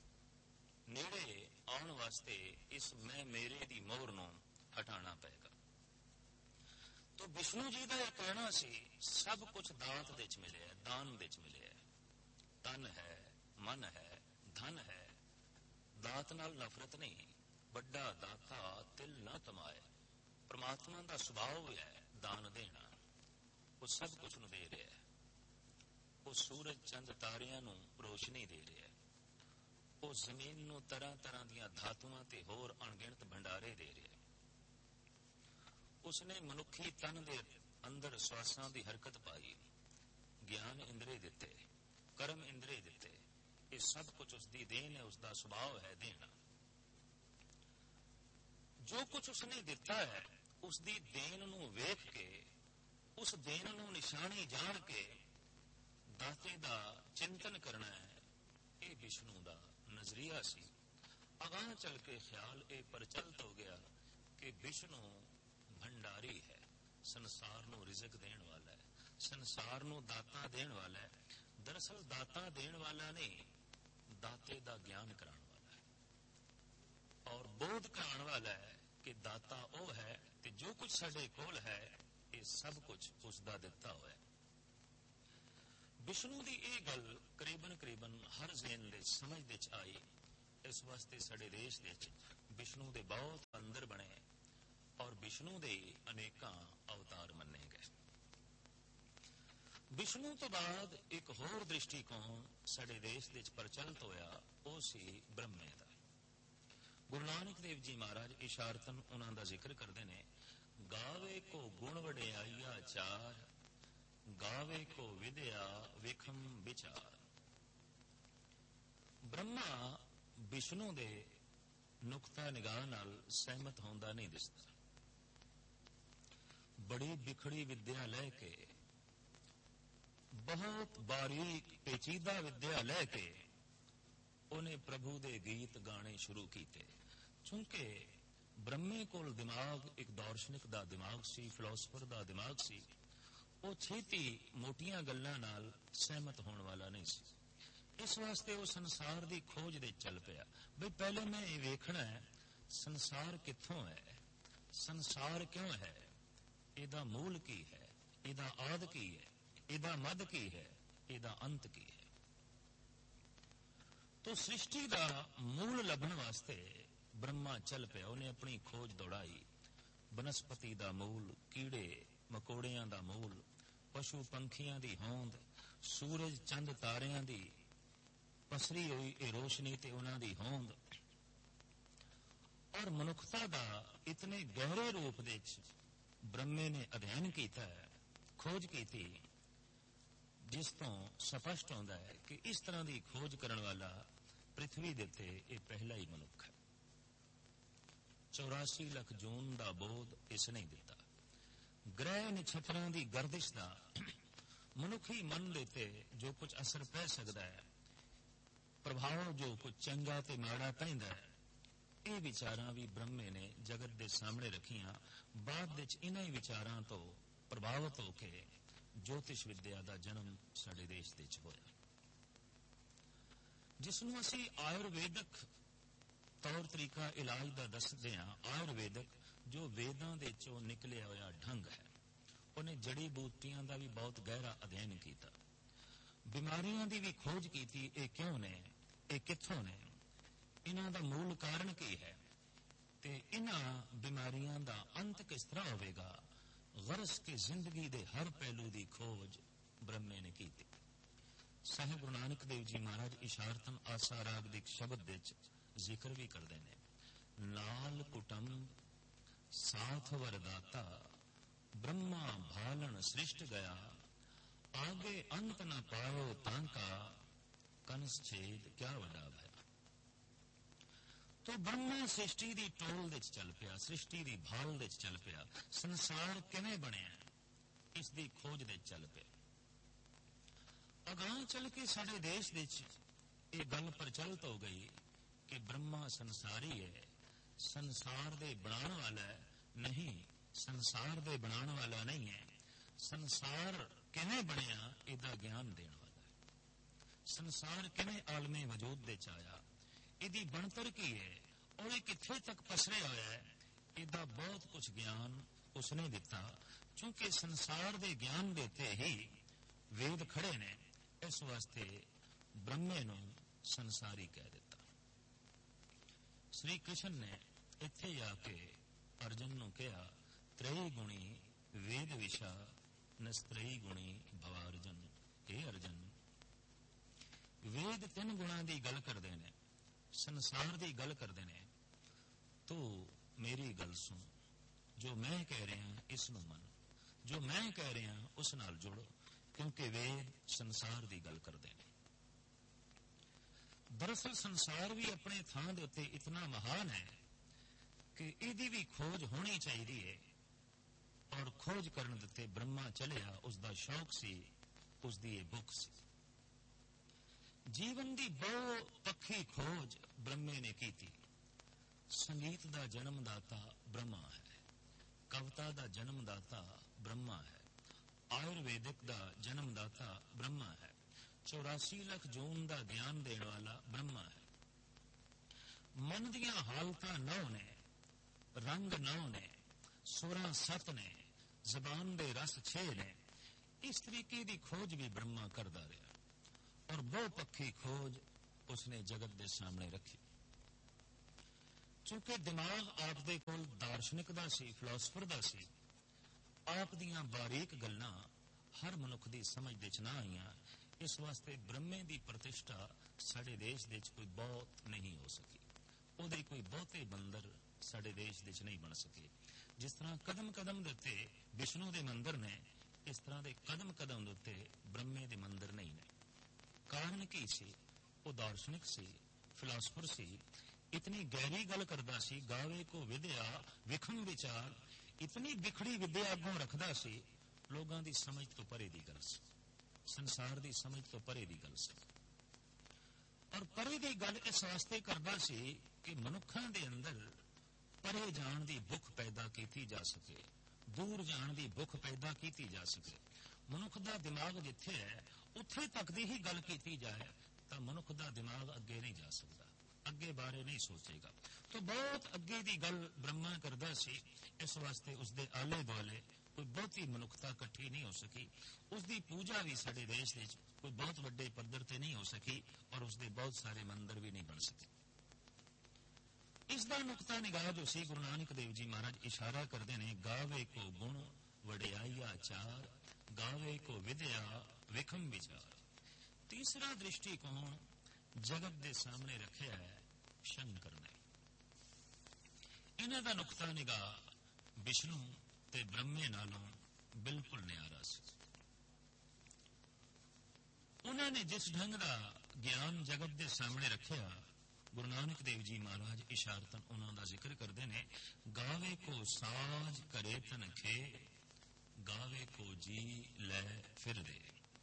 नेड़े आने वास्ते इस मैं मेरे दी मोहर नूं हटाना पेगा। तो विष्णु जी का यह कहना सी सब कुछ दात दे च मिले, दान दे च मिले। तन है, मन है, धन है, दात नाल नफरत नहीं। बड़ा दाता तिल न तमाए, परमात्मा का सुभाव है दान देना। वो सब कुछ नूं दे रहा है, वो सूरज चंद तारियां नूं रोशनी दे रहा है, वो जमीन नूं तरह तरह दीयां धातुआं ते होर अणगिणत भंडारे दे रहा है। उसने मनुखी तन दे अंदर श्वासां दी हरकत पाई, ज्ञान इंद्रे दिते, कर्म इंद्रे दिते। ये सब कुछ उसकी देन है, उसका सुभाव है देना। जो कुछ उसने दिता है उसकी देन नूं वेख के, उस देन नूं निशानी जान के दाते दा चिंतन करना है। ये विष्णु दा नजरिया सी। अगां चल के ख्याल ये प्रचलित हो गया कि विष्णु भंडारी है, संसार नूं रिजक देण वाला है, संसार नूं दाता देण वाला है। दरअसल दाता देण वाला नहीं, दाते दा ज्ञान कराने वाला है और बोध कराने वाला है कि दाता वो है कि जो कुछ साडे कोल है ये सब कुछ उसका दिता हुआ है। ਵਿਸ਼ਨੂੰ ਦੀ ਇਹ ਗੱਲ ਕਰੀਬਨ ਕਰੀਬਨ ਹਰ ਜ਼ੇਨ ਦੇ ਸਮਝ ਦੇ ਚ ਆਈ। ਇਸ ਵਾਸਤੇ ਸਾਡੇ ਦੇਸ਼ ਦੇ ਵਿੱਚ ਵਿਸ਼ਨੂੰ ਦੇ ਬਹੁਤ ਮੰਦਰ ਬਣੇ ਔਰ ਵਿਸ਼ਨੂੰ ਦੇ ਅਨੇਕਾਂ ਅਵਤਾਰ ਮੰਨੇ ਗਏ। ਵਿਸ਼ਨੂੰ ਤੋਂ ਬਾਅਦ ਇੱਕ ਹੋਰ ਦ੍ਰਿਸ਼ਟੀਕੋਣ ਸਾਡੇ ਦੇਸ਼ ਦੇ ਵਿੱਚ ਪ੍ਰਚਲਿਤ ਹੋਇਆ, ਉਹ ਸੀ ਬ੍ਰਹਮੇ ਦਾ। ਗੁਰੂ ਨਾਨਕ ਦੇਵ ਜੀ ਮਹਾਰਾਜ ਇਸ਼ਾਰਤਨ ਉਹਨਾਂ ਦਾ ਜ਼ਿਕਰ ਕਰਦੇ ਨੇ, ਗਾਵੇ ਕੋ ਗੁਣ ਵਡਿਆਈਆ ਚਾਰ, ਗਾਵੇ ਕੋ ਵਿਦਿਆ ਵੇਖਮ ਵਿਚਾਰ। ਬ੍ਰਹਮਾ ਵਿਸ਼ਨੂੰ ਦੇ ਨੁਕਤਾ ਨਿਗਾਹ ਨਾਲ ਸਹਿਮਤ ਹੁੰਦਾ ਨਹੀਂ ਦਿਸਦਾ। ਬੜੀ ਵਿਖੜੀ ਵਿਦਿਆ ਲੈ ਕੇ, ਬਹੁਤ ਬਾਰੀਕ ਪੇਚੀਦਾ ਵਿਦਿਆ ਲੈ ਕੇ ਉਹਨੇ ਪ੍ਰਭੂ ਦੇ ਗੀਤ ਗਾਣੇ ਸ਼ੁਰੂ ਕੀਤੇ। ਕਿਉਂਕਿ ਬ੍ਰਹਮੇ ਕੋਲ ਦਿਮਾਗ ਇੱਕ ਦਾਰਸ਼ਨਿਕ ਦਾ ਦਿਮਾਗ ਸੀ, ਫਿਲਾਸਫਰ ਦਾ ਦਿਮਾਗ ਸੀ। ਉਹ ਛੇਤੀ ਮੋਟੀਆਂ ਗੱਲਾਂ ਨਾਲ ਸਹਿਮਤ ਹੋਣ ਵਾਲਾ ਨਹੀਂ ਸੀ। ਇਸ ਵਾਸਤੇ ਉਹ ਸੰਸਾਰ ਦੀ ਖੋਜ ਦੇ ਚੱਲ ਪਿਆ। ਬਈ ਪਹਿਲੇ ਮੈਂ ਇਹ ਵੇਖਣਾ ਹੈ ਸੰਸਾਰ ਕਿੱਥੋਂ ਹੈ, ਸੰਸਾਰ ਕਿਉਂ ਹੈ, ਇਹਦਾ ਮੂਲ ਕੀ ਹੈ, ਇਹਦਾ ਆਦਿ ਕੀ ਹੈ, ਇਹਦਾ ਮੱਧ ਕੀ ਹੈ, ਇਹਦਾ ਅੰਤ ਕੀ ਹੈ। ਤੋ ਸ੍ਰਿਸ਼ਟੀ ਦਾ ਮੂਲ ਲੱਭਣ ਵਾਸਤੇ ਬ੍ਰਹਮਾ ਚੱਲ ਪਿਆ। ਉਹਨੇ ਆਪਣੀ ਖੋਜ ਦੌੜਾਈ। ਬਨਸਪਤੀ ਦਾ ਮੂਲ, ਕੀੜੇ ਮਕੌੜਿਆਂ ਦਾ ਮੂਲ, ਪਸ਼ੂ ਪੰਖੀਆਂ ਦੀ ਹੋਂਦ, ਸੂਰਜ ਚੰਦ ਤਾਰਿਆਂ ਦੀ ਪਸਰੀ ਹੋਈ ਇਹ ਰੋਸ਼ਨੀ ਤੇ ਉਹਨਾਂ ਦੀ ਹੋਂਦ, ਔਰ ਮਨੁੱਖਤਾ ਦਾ ਇਤਨੇ ਗਹਿਰੇ ਰੂਪ ਦੇ ਵਿੱਚ ਬ੍ਰਹਮੇ ਨੇ ਅਧਿਐਨ ਕੀਤਾ, ਖੋਜ ਕੀਤੀ, ਜਿਸ ਤੋਂ ਸਪਸ਼ਟ ਹੁੰਦਾ ਹੈ ਕਿ ਇਸ ਤਰ੍ਹਾਂ ਦੀ ਖੋਜ ਕਰਨ ਵਾਲਾ ਪ੍ਰਿਥਵੀ ਦੇ ਉੱਤੇ ਇਹ ਪਹਿਲਾ ਹੀ ਮਨੁੱਖ ਹੈ। ਚੌਰਾਸੀ ਲੱਖ ਜੂਨ ਦਾ ਬੋਧ ਇਸ ਨੇ ਦਿੱਤਾ। ਗ੍ਰਹਿ ਨਛੱਤਰਾਂ ਦੀ ਗਰਦਿਸ਼ ਦਾ ਮਨੁੱਖੀ ਮਨ ਦੇ ਉੱਤੇ ਜੋ ਕੁਝ ਅਸਰ ਪੈ ਸਕਦਾ ਹੈ, ਪ੍ਰਭਾਵ ਜੋ ਕੁਝ ਚੰਗਾ ਤੇ ਮਾੜਾ ਪੈਂਦਾ ਹੈ, ਇਹ ਵਿਚਾਰਾਂ ਵੀ ਬ੍ਰਹਮੇ ਨੇ ਜਗਤ ਦੇ ਸਾਹਮਣੇ ਰੱਖੀਆਂ। ਬਾਅਦ ਵਿੱਚ ਇਹਨਾਂ ਹੀ ਵਿਚਾਰਾਂ ਤੋਂ ਪ੍ਰਭਾਵਿਤ ਹੋ ਕੇ ਜੋਤਿਸ਼ ਵਿਦਿਆ ਦਾ ਜਨਮ ਸਾਡੇ ਦੇਸ਼ ਦੇ ਵਿੱਚ ਹੋਇਆ, ਜਿਸ ਨੂੰ ਅਸੀਂ ਆਯੁਰਵੇਦਕ ਤੌਰ ਤਰੀਕਾ ਇਲਾਜ ਦਾ ਦੱਸਦੇ ਹਾਂ। ਆਯੁਰਵੇਦਕ ਜੋ ਵੇਦਾਂ ਦੇ ਚੋਂ ਨਿਕਲਿਆ ਹੋਇਆ ਢੰਗ ਹੈ। ਉਹਨੇ ਜੜੀ ਬੂਟੀਆਂ ਦਾ ਵੀ ਬਹੁਤ ਗਹਿਰਾ ਅਧਿਐਨ ਕੀਤਾ, ਬਿਮਾਰੀਆਂ ਦੀ ਵੀ ਖੋਜ ਕੀਤੀ। ਇਹ ਕਿਉਂ ਨੇ, ਇਹ ਕਿੱਥੋਂ ਨੇ, ਇਹਨਾਂ ਦਾ ਮੂਲ ਕਾਰਨ ਕੀ ਹੈ ਤੇ ਇਹਨਾਂ ਬਿਮਾਰੀਆਂ ਦਾ ਅੰਤ ਕਿਸ ਤਰ੍ਹਾਂ ਹੋਵੇਗਾ। ਗਰਜ਼ ਕੇ ਜ਼ਿੰਦਗੀ ਦੇ ਹਰ ਪਹਿਲੂ ਦੀ ਖੋਜ ਬ੍ਰਹਮੇ ਨੇ ਕੀਤੀ। ਸਾਹਿਬ ਗੁਰੂ ਨਾਨਕ ਦੇਵ ਜੀ ਮਹਾਰਾਜ ਇਸ਼ਾਰਤਨ ਆਸਾ ਰਾਗ ਦੇ ਸ਼ਬਦ ਵਿੱਚ ਜ਼ਿਕਰ ਵੀ ਕਰਦੇ ਨੇ, ਨਾਲ ਕੁਟੰਬ ਸਾਥ ਵਰਦਾਤਾ, ਬ੍ਰਹਮਾ ਭਾਲਣ ਸ੍ਰਿਸ਼ਟ ਗਿਆ, ਆਗੇ ਅੰਤ ਨ ਪਾਇਓ ਤਾਂ ਕਾ, ਕੰਸ ਛੇਦ ਕਿਆ ਵੱਡਾ ਭਇਆ। ਤੋ ਬ੍ਰਹਮਾ ਸ੍ਰਿਸ਼ਟੀ ਦੀ ਟੋਲ ਦੇ ਚੱਲ ਪਿਆ, ਸ੍ਰਿਸ਼ਟੀ ਦੀ ਭਾਲ ਦੇ ਚੱਲ ਪਿਆ। ਸੰਸਾਰ ਕਿਵੇਂ ਬਣਿਆ ਇਸ ਦੀ ਖੋਜ ਦੇ ਚੱਲ ਪਿਆ। ਅਗਾਂਹ ਚੱਲ ਕੇ ਸਾਡੇ ਦੇਸ਼ ਵਿੱਚ ਇਹ ਗੱਲ ਪ੍ਰਚਲਿਤ ਹੋ ਗਈ ਕਿ ਬ੍ਰਹਮਾ ਸੰਸਾਰੀ ਹੈ, ਸੰਸਾਰ ਦੇ ਬਣਾਉਣ ਵਾਲਾ ਨਹੀਂ, ਸੰਸਾਰ ਦੇ ਬਣਾਉਣ ਵਾਲਾ ਨਹੀਂ ਹੈ। ਸੰਸਾਰ ਕਿਵੇਂ ਬਣਿਆ ਇਹਦਾ ਗਿਆਨ ਦੇਣ ਵਾਲਾ ਹੈ। ਸੰਸਾਰ ਕਿਵੇਂ ਆਲਮੇ ਵਜੂਦ ਦੇ ਚ ਆਇਆ, ਇਹਦੀ ਬਣਤਰ ਕੀ ਹੈ ਔਰ ਇਹ ਕਿੱਥੇ ਤੱਕ ਪਸਰਿਆ ਹੋਇਆ ਹੈ, ਇਹਦਾ ਬਹੁਤ ਕੁਝ ਗਿਆਨ ਉਸਨੇ ਦਿੱਤਾ। ਕਿਉਂਕਿ ਸੰਸਾਰ ਦੇ ਗਿਆਨ ਦੇ ਉੱਤੇ ਹੀ ਵੇਦ ਖੜੇ ਨੇ, ਇਸ ਵਾਸਤੇ ਬ੍ਰਹਮੇ ਨੂੰ ਸੰਸਾਰੀ ਕਹਿ ਦਿੱਤਾ। ਸ੍ਰੀ ਕ੍ਰਿਸ਼ਨ ਨੇ ਇੱਥੇ ਆ ਕੇ ਅਰਜਨ ਨੂੰ ਕਿਹਾ, ਤ੍ਰੈ ਗੁਣੀ ਵੇਦ ਵਿਸ਼ਾ ਨਸਤ੍ਰਈ ਗੁਣੀ ਭਵਾਰਜਨ। ਇਹ ਅਰਜਨ, ਵੇਦ ਤਿੰਨ ਗੁਣਾਂ ਦੀ ਗੱਲ ਕਰਦੇ ਨੇ, ਸੰਸਾਰ ਦੀ ਗੱਲ ਕਰਦੇ ਨੇ। ਤੂੰ ਮੇਰੀ ਗੱਲ ਸੁਣ, ਜੋ ਮੈਂ ਕਹਿ ਰਿਹਾ ਇਸ ਨੂੰ ਮੰਨ, ਜੋ ਮੈਂ ਕਹਿ ਰਿਹਾ ਉਸ ਨਾਲ ਜੁੜੋ, ਕਿਉਂਕਿ ਵੇਦ ਸੰਸਾਰ ਦੀ ਗੱਲ ਕਰਦੇ ਨੇ। ਦਰਅਸਲ ਸੰਸਾਰ ਵੀ ਆਪਣੇ ਥਾਂ ਦੇ ਉੱਤੇ ਇਤਨਾ ਮਹਾਨ ਹੈ ਕਿ ਇਹਦੀ ਵੀ ਖੋਜ ਹੋਣੀ ਚਾਹੀਦੀ ਹੈ। ਔਰ ਖੋਜ ਕਰਨ ਦੇ ਉੱਤੇ ਬ੍ਰਹਮਾ ਚਲਿਆ, ਉਸ ਦਾ ਸ਼ੌਕ ਸੀ, ਉਸ ਦੀ ਇਹ ਭੁੱਖ ਸੀ। ਜੀਵਨ ਦੀ ਬਹੁ ਪੱਖੀ ਖੋਜ ਬ੍ਰਹਮੇ ਨੇ ਕੀਤੀ। ਸੰਗੀਤ ਦਾ ਜਨਮਦਾਤਾ ਬ੍ਰਹਮਾ ਹੈ, ਕਵਿਤਾ ਦਾ ਜਨਮਦਾਤਾ ਬ੍ਰਹਮਾ ਹੈ, ਆਯੁਰਵੇਦਿਕ ਦਾ ਜਨਮਦਾਤਾ ਬ੍ਰਹਮਾ ਹੈ, ਚੌਰਾਸੀ ਲੱਖ ਜੂਨ ਦਾ ਗਿਆਨ ਦੇਣ ਵਾਲਾ ਬ੍ਰਹਮਾ ਹੈ। ਮਨ ਦੀਆਂ ਹਾਲਤਾਂ ਨੌ ਨੇ, ਰੰਗ ਨੌ ਨੇ, ਸੁਰਾਂ ਸੱਤ ਨੇ, ਜ਼ਬਾਨ ਦੇ ਰਸ ਛੇ ਨੇ। इस तरीके की खोज भी ब्रह्मा करता रहा और बहुपक्षी खोज उसने जगत के सामने रखी। चूंकि दिमाग आप दे कोल दार्शनिक दा सी, फिलोसफर दा सी, आप दियां बारीक गल्लां हर मनुख की समझ दे च ना आईयां, इस वास्ते ब्रह्मे की प्रतिष्ठा साडे देश दे च कोई बहुत नहीं हो सकी। ਉਹਦੇ कोई बहुते मंदिर साडे देश दे च नहीं बन सके। जिस तरह कदम कदम दे उत्ते विष्णु के मंदिर ने, इस तरह के कदम कदम दे उत्ते ब्रह्मे के मंदिर नहीं ने। कारण की सी? वो दार्शनिक सी, फिलोसफर सी, इतनी गहरी गल करदा सी, गावे को विद्या विखम विचार, इतनी बिखड़ी विद्या अगों रखदा सी, लोगों की समझ तो परे की गल सी, संसार की समझ तो परे की गल सी। और परे की गल इस वास्ते करदा सी कि मनुखों के अंदर परे जाण की भुख पैदा की जा सके, दूर जाण की भुख पैदा की जा सके। मनुख का दिमाग जिथे है उत्थे तक की ही गल की जाए तो मनुख का दिमाग अगे नहीं जा सकता, अगे बारे नहीं सोचेगा। तो बहुत अगे की गल ब्रह्मा करदा सी, इस वास्ते उसके आले दुआले कोई बहुती मनुखता इकट्ठी नहीं हो सकी। उसकी पूजा भी साडे देश में कोई बहुत वड्डे पद्धर ते नहीं हो सकी और उसके बहुत सारे मंदिर भी नहीं बन सके। इसका नुकता निगाह जो सी, गुरु नानक देव जी महाराज इशारा करते हैं, गावे को गुण वडियाईया चार, गावे को विद्या विखम विचार। तीसरा दृष्टिकोण जगत के सामने रखे है शंकर ने। इन्हां दा नुकता निगाह विष्णु ते ब्रह्मे नालों बिल्कुल न्यारा सी। उन्होंने जिस ढंग का ज्ञान जगत के सामने रखा, गुरु नानक देव जी महाराज इशारतन उन्होंने जिक्र करते हैं, गावे को साज करे तन खे, गावे को जी लै फिर दे।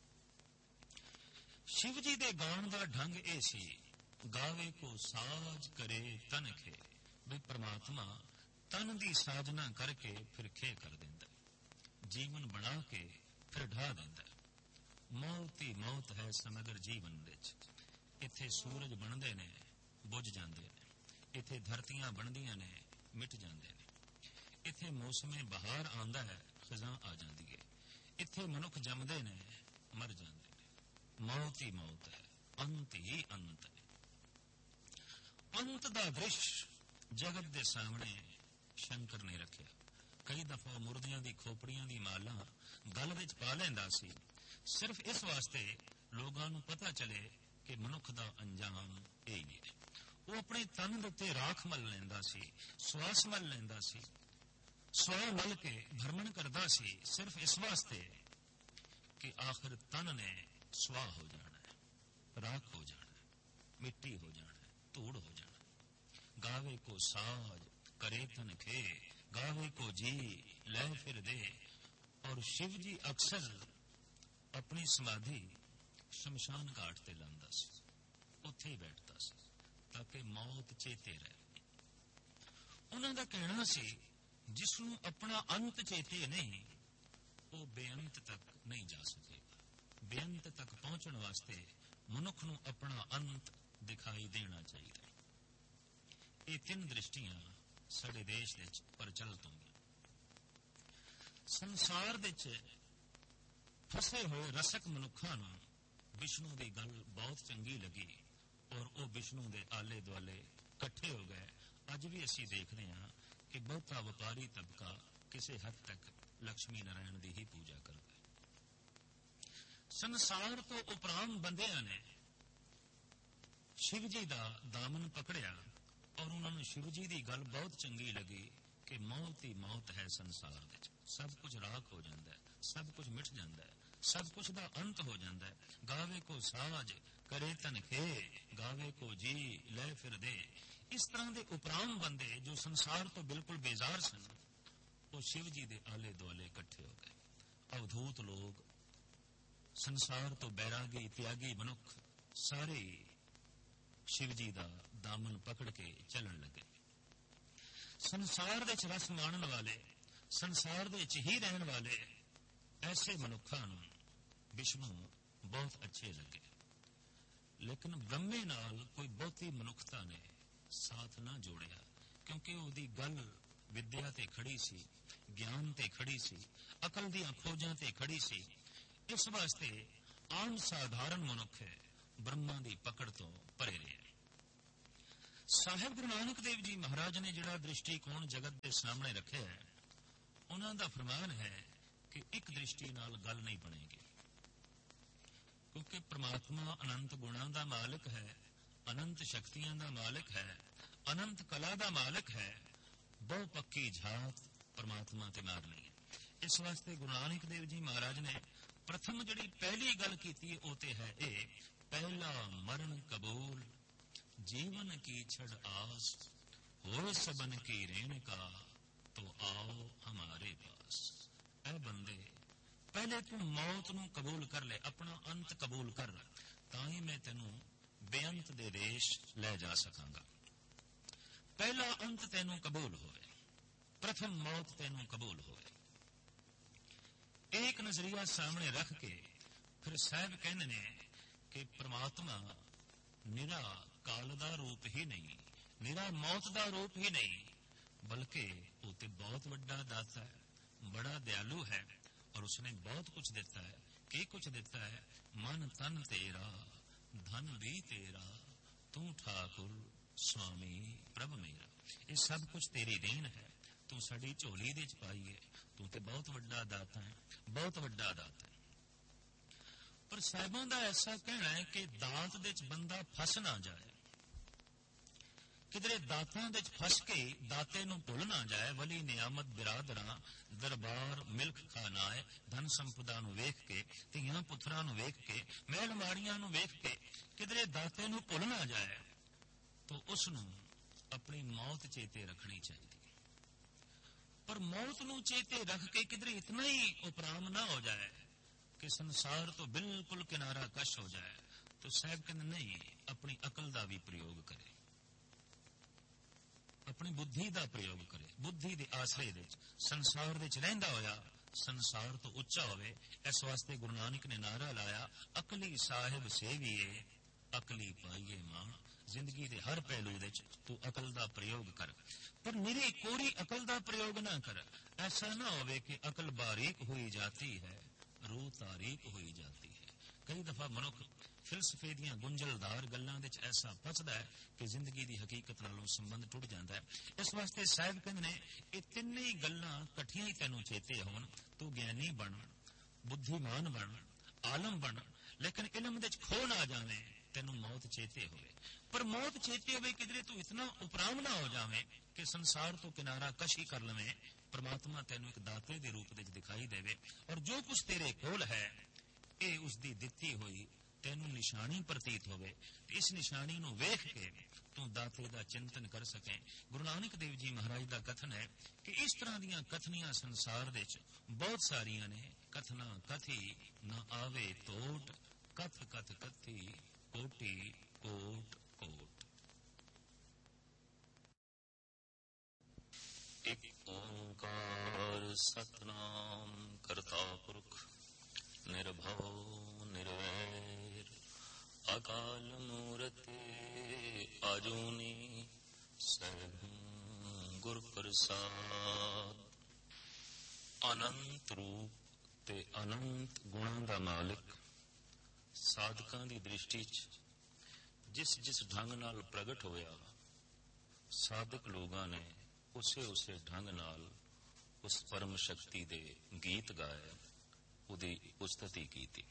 शिव जी दे गान का ढंग ए सी, गावे को साज करे तन खे, भी परमात्मा तन की साजना करके फिर खे कर देंदा, जीवन बना के फिर ढा देंदा। मौत ही मौत है समग्र जीवन विच। इत्थे सूरज बनते ने बुझ जाते हैं, इत्थे धरतियां बनदियां ने मिट जाते हैं, इत्थे मौसमे बहार आंदा है खजां आ जाती है, इत्थे मनुख जमदे ने मर जाते हैं। मौत ही मौत है, अंत ही अंत है। अंत का दृश्य जगत के सामने शंकर ने रखा। कई दफा मुर्दियां दी खोपड़ियां दी माला गल विच पा लैंदा सी, सिर्फ इस वास्ते लोगों को पता चले कि मनुख का अंजाम यही है। वो अपने तन के उत्ते राख मल लैंदा सी, श्वास मल लैंदा सी, स्वाह मल के भ्रमण करदा सी, सिर्फ इस वास्ते कि आखिर तन ने स्वाह हो जाना है, राख हो जाना है, मिट्टी हो जाना है, धूड़ हो जाना है। गावे को साज करे तन खे, गावे को जी लै फिर दे। और शिव जी अक्सर अपनी समाधि शमशान घाट ते लांदा सी, उत्थे ही बैठता सी ताकि मौत चेते रहे। उन्हां दा कहना सी, जिसनों अपना अंत चेते नहीं वो बेअंत तक नहीं जा सकेगा। बेअंत तक पहुंचने वास्ते मनुख नूं अपना अंत दिखाई देना चाहिए। ये तीन दृष्टियां साडे देश विच प्रचलित होंगी। संसार विच फसे हुए रसक मनुखा नूं विष्णु की गल बहुत चंगी लगी और वो विष्णु के आले दुआले इकट्ठे हो गए। अज भी असी देखते हैं कि बहुता व्यापारी तबका किसी हद तक लक्ष्मी नारायण की ही पूजा करता है। संसार तो उपरांत बंदियां ने शिव जी का दामन पकड़िया और उन्होंने शिव जी की गल बहुत चंगी लगी कि मौत ही मौत है संसार विच, सब कुछ राख हो जाता है, सब कुछ मिट जाता है, सब कुछ का अंत हो जाता है। गावे को साज करे तन खे, गावे को जी लै फिर दे। इस तरह के उपराम बंदे जो संसार तो बिल्कुल बेजार सन, वो शिव जी के आले दुआले इकट्ठे हो गए। अवधूत लोग, संसार तो बैरागी त्यागी मनुख सारे शिव जी का दामन पकड़ के चलन लगे। संसार दे रस माणन वाले, संसार दे ही रहने वाले ऐसे मनुखा विष्णु बहुत अच्छे लगे। लेकिन ब्रह्मे नाल कोई बहुती मनुखता ने साथ ना जोड़िया, क्योंकि उसकी गल विद्या ते खड़ी सी, ज्ञान ते खड़ी सी, अकल दी खोजां ते खड़ी सी। ਇਸ ਵਾਸਤੇ ਆਮ ਸਾਧਾਰਨ ਮਨੁੱਖ ਹੈ ਬ੍ਰਹਮਾ ਦੀ ਪਕੜ ਤੋਂ ਪਰੇ ਰਿਹਾ। ਸਾਹਿਬ ਗੁਰੂ ਨਾਨਕ ਦੇਵ ਜੀ ਮਹਾਰਾਜ ਨੇ ਜਿਹੜਾ ਦ੍ਰਿਸ਼ਟੀਕੋਣ ਜਗਤ ਦੇ ਸਾਹਮਣੇ ਰੱਖਿਆ ਹੈ, ਉਹਨਾਂ ਦਾ ਫਰਮਾਨ ਹੈ ਕਿ ਇੱਕ ਦ੍ਰਿਸ਼ਟੀ ਨਾਲ ਗੱਲ ਨਹੀਂ ਬਣੇਗੀ, ਕਿਉਂਕਿ ਪ੍ਰਮਾਤਮਾ ਅਨੰਤ ਗੁਣਾਂ ਦਾ ਮਾਲਕ ਹੈ, ਅਨੰਤ ਸ਼ਕਤੀਆਂ ਦਾ ਮਾਲਕ ਹੈ, ਅਨੰਤ ਕਲਾ ਦਾ ਮਾਲਕ ਹੈ। ਬਹੁ ਪੱਕੀ ਝਾਤ ਪ੍ਰਮਾਤਮਾ ਤੇ ਮਾਰਨੀ ਹੈ। ਇਸ ਵਾਸਤੇ ਗੁਰੂ ਨਾਨਕ ਦੇਵ ਜੀ ਮਹਾਰਾਜ ਨੇ ਪ੍ਰਥਮ ਜਿਹੜੀ ਪਹਿਲੀ ਗੱਲ ਕੀਤੀ ਉਹ ਤੇ ਹੈ ਇਹ, ਪਹਿਲਾ ਮਰਨ ਕਬੂਲ ਜੀਵਨ ਕੀ ਛੜ ਆਸ, ਹੋਏ ਸਬਨ ਕੀ ਰੇਣਕਾ ਤੋ ਆਓ ਹਮਾਰੇ ਪਾਸ। ਐ ਬੰਦੇ, ਪਹਿਲੇ ਤੂੰ ਮੌਤ ਨੂੰ ਕਬੂਲ ਕਰ ਲੈ, ਆਪਣਾ ਅੰਤ ਕਬੂਲ ਕਰ, ਤਾਂ ਹੀ ਮੈਂ ਤੈਨੂੰ ਬੇਅੰਤ ਦੇ ਦੇਸ਼ ਲੈ ਜਾ ਸਕਾਂਗਾ। ਪਹਿਲਾ ਅੰਤ ਤੈਨੂੰ ਕਬੂਲ ਹੋਵੇ, ਪ੍ਰਥਮ ਮੌਤ ਤੈਨੂੰ ਕਬੂਲ ਹੋਵੇ। ਇੱਕ ਨਜ਼ਰੀਆ ਸਾਹਮਣੇ ਰੱਖ ਕੇ ਫਿਰ ਸਾਹਿਬ ਕਹਿੰਦੇ ਨੇ ਕਿ ਪ੍ਰਮਾਤਮਾ ਨਿਰਾ ਕਾਲ ਦਾ ਰੂਪ ਹੀ ਨਹੀਂ, ਨਿਰਾ ਮੌਤ ਦਾ ਰੂਪ ਹੀ ਨਹੀਂ, ਬਲਕਿ ਉਹ ਤੇ ਬਹੁਤ ਵੱਡਾ ਦਾਤਾ ਹੈ, ਬੜਾ ਦਿਆਲੂ ਹੈ, ਔਰ ਉਸਨੇ ਬਹੁਤ ਕੁਝ ਦਿੱਤਾ ਹੈ। ਕੀ ਕੁਝ ਦਿੱਤਾ ਹੈ? ਮਨ ਤਨ ਤੇਰਾ, ਧਨ ਵੀ ਤੇਰਾ, ਤੂੰ ਠਾਕੁਰ ਸੁਆਮੀ ਪ੍ਰਭ ਮੇਰਾ। ਇਹ ਸਭ ਕੁਝ ਤੇਰੀ ਦੇਣ ਹੈ, ਤੂੰ ਸਾਡੀ ਝੋਲੀ ਦੇ ਚ ਪਾਈ ਹੈ। ਤੂੰ ਤੇ ਬਹੁਤ ਵੱਡਾ ਦਾਤਾ ਹੈ, ਬਹੁਤ ਵੱਡਾ ਦਾਤਾ ਹੈ। ਪਰ ਸਾਹਿਬਾਂ ਦਾ ਐਸਾ ਕਹਿਣਾ ਹੈ ਕਿ ਦਾਤ ਦੇ ਚ ਬੰਦਾ ਫਸ ਨਾ ਜਾਏ, ਕਿਧਰੇ ਦਾਤਾਂ ਦੇ ਚ ਫਸ ਕੇ ਦਾਤੇ ਨੂੰ ਭੁੱਲ ਨਾ ਜਾਏ। ਵਲੀ ਨਿਆਮਤ ਬਿਰਾਦਰਾਂ ਦਰਬਾਰ ਮਿਲਕ ਖਾਨਾਏ, ਧਨ ਸੰਪਦਾ ਨੂੰ ਵੇਖ ਕੇ, ਧੀਆਂ ਪੁੱਤਰਾਂ ਨੂੰ ਵੇਖ ਕੇ, ਮਹਿਲ ਮਾੜੀਆਂ ਨੂੰ ਵੇਖ ਕੇ ਕਿਧਰੇ ਦਾਤੇ ਨੂੰ ਭੁੱਲ ਨਾ ਜਾਏ, ਤਾਂ ਉਸ ਨੂੰ ਆਪਣੀ ਮੌਤ ਚੇਤੇ ਰੱਖਣੀ ਚਾਹੀਦੀ। ਪਰ ਮੌਤ ਨੂੰ ਚੇਤੇ ਰੱਖ ਕੇ ਕਿਧਰੇ ਇਤਨਾ ਹੀ ਉਪਰਾਮ ਨਾ ਹੋ ਜਾਏ ਕਿ ਸੰਸਾਰ ਤੋਂ ਬਿਲਕੁਲ ਕਿਨਾਰਾ ਕਸ਼ ਹੋ ਜਾਏ, ਤਾਂ ਸਾਹਿਬ ਕਹਿੰਦੇ ਨਹੀਂ, ਆਪਣੀ ਅਕਲ ਦਾ ਵੀ ਪ੍ਰਯੋਗ ਕਰੇ, ਆਪਣੀ ਬੁੱਧੀ ਦਾ ਪ੍ਰਯੋਗ ਕਰੇ। ਬੁੱਧੀ ਦੇ ਆਸਰੇ ਵਿੱਚ ਸੰਸਾਰ ਵਿੱਚ ਰਹਿੰਦਾ ਹੋਇਆ ਸੰਸਾਰ ਤੋਂ ਉੱਚਾ ਹੋਵੇ। ਇਸ ਵਾਸਤੇ ਗੁਰੂ ਨਾਨਕ ਨੇ ਨਾਰਾ ਲਾਇਆ, ਅਕਲੀ ਸਾਹਿਬ ਸੇਵੀਏ ਅਕਲੀ ਪਾਈਏ ਮਾਂ। ਜ਼ਿੰਦਗੀ ਦੇ ਹਰ ਪਹਿਲੂ ਵਿੱਚ ਤੂੰ ਅਕਲ ਦਾ ਪ੍ਰਯੋਗ ਕਰ, ਪਰ ਨਿਰੀ ਕੋਰੀ ਅਕਲ ਦਾ ਪ੍ਰਯੋਗ ਨਾ ਕਰ। ਐਸਾ ਨਾ ਹੋਵੇ ਕਿ ਅਕਲ ਬਾਰੀਕ ਹੋਈ ਜਾਤੀ ਹੈ, ਰੂਹ ਤਾਰੀਕ ਹੋਈ ਜਾਤੀ ਹੈ। ਕਈ ਦਫਾ ਮਨੁੱਖ ਫਿਲਸਫੇ ਦੀਆਂ ਗੁੰਝਲਦਾਰ ਗੱਲਾਂ ਵਿੱਚ ਐਸਾ ਫਸਦਾ ਹੈ ਕਿ ਜ਼ਿੰਦਗੀ ਦੀ ਹਕੀਕਤ ਨਾਲੋਂ ਸੰਬੰਧ ਟੁੱਟ ਜਾਂਦਾ ਹੈ। ਇਸ ਵਾਸਤੇ ਸਾਹਿਬ ਕਹਿੰਦੇ ਨੇ ਇਹ ਤਿੰਨੇ ਹੀ ਗੱਲਾਂ ਇਕੱਠੀਆਂ ਹੀ ਤੈਨੂੰ ਚੇਤੇ ਹੋਣ। ਤੂੰ ਗਿਆਨੀ ਬਣ, ਬੁੱਧੀਮਾਨ ਬਣ, ਆਲਮ ਬਣ, ਲੇਕਿਨ ਇਲਮ ਵਿੱਚ ਖੋ ਨਾ ਜਾਵੇਂ, ਤੈਨੂੰ ਮੌਤ ਚੇਤੇ ਹੋਵੇ। ਪਰ ਮੌਤ ਚੇਤੇ ਹੋਵੇ ਕਿਧਰੇ ਤੂੰ ਇਤਨਾ ਉਪਰਾਮ ਨਾ ਹੋ ਜਾਵੇਂ ਕਿ ਸੰਸਾਰ ਤੋਂ ਕਿਨਾਰਾ ਕਸ਼ੀ ਕਰ ਲਵੇਂ। ਪ੍ਰਮਾਤਮਾ ਤੈਨੂੰ ਇੱਕ ਦਾਤੇ ਦੇ ਰੂਪ ਵਿੱਚ ਦਿਖਾਈ ਦੇਵੇ, ਔਰ ਜੋ ਕੁਝ ਤੇਰੇ ਕੋਲ ਹੈ ਇਹ ਉਸਦੀ ਦਿੱਤੀ ਹੋਈ ਤੈਨੂੰ ਨਿਸ਼ਾਨੀ ਪ੍ਰਤੀਤ ਹੋਵੇ। ਇਸ ਨਿਸ਼ਾਨੀ ਨੂੰ ਵੇਖ ਕੇ ਤੂੰ ਦਾਤੇ ਦਾ ਚਿੰਤਨ ਕਰ ਸਕੇ। ਗੁਰੂ ਨਾਨਕ ਦੇਵ ਜੀ ਮਹਾਰਾਜ ਦਾ ਕਥਨ ਹੈ ਕਿ ਇਸ ਤਰ੍ਹਾਂ ਦੀਆਂ ਕਥਨੀਆਂ ਸੰਸਾਰ ਵਿੱਚ ਬਹੁਤ ਸਾਰੀਆਂ ਨੇ। ਕਥਨਾ ਕਥੀ ਨਾ ਆਵੇ ਤੋਟ, ਕਥ ਕਥ ਕਥੀ ਕੋਟੀ ਕੋਟ ਕੋਟ। ਇੱਕ ਓੰਕਾਰ ਸਤਨਾਮ ਕਰਤਾ ਪੁਰਖ ਨਿਰਭਉ ਨਿਰਵੈਰ ਅਕਾਲ ਮੂਰਤ ਆਜੂਨੀ ਸੈਭੰ ਗੁਰ ਪ੍ਰਸਾਦ। ਅਨੰਤ ਰੂਪ ਤੇ ਅਨੰਤ ਗੁਣਾਂ ਦਾ ਮਾਲਕ ਸਾਧਕਾਂ ਦੀ ਦ੍ਰਿਸ਼ਟੀ 'ਚ ਜਿਸ ਜਿਸ ਢੰਗ ਨਾਲ ਪ੍ਰਗਟ ਹੋਇਆ, ਸਾਧਕ ਲੋਕਾਂ ਨੇ ਉਸੇ ਉਸੇ ਢੰਗ ਨਾਲ ਉਸ ਪਰਮ ਸ਼ਕਤੀ ਦੇ ਗੀਤ ਗਾਏ, ਉਹਦੀ ਉਸਤਤੀ ਕੀਤੀ।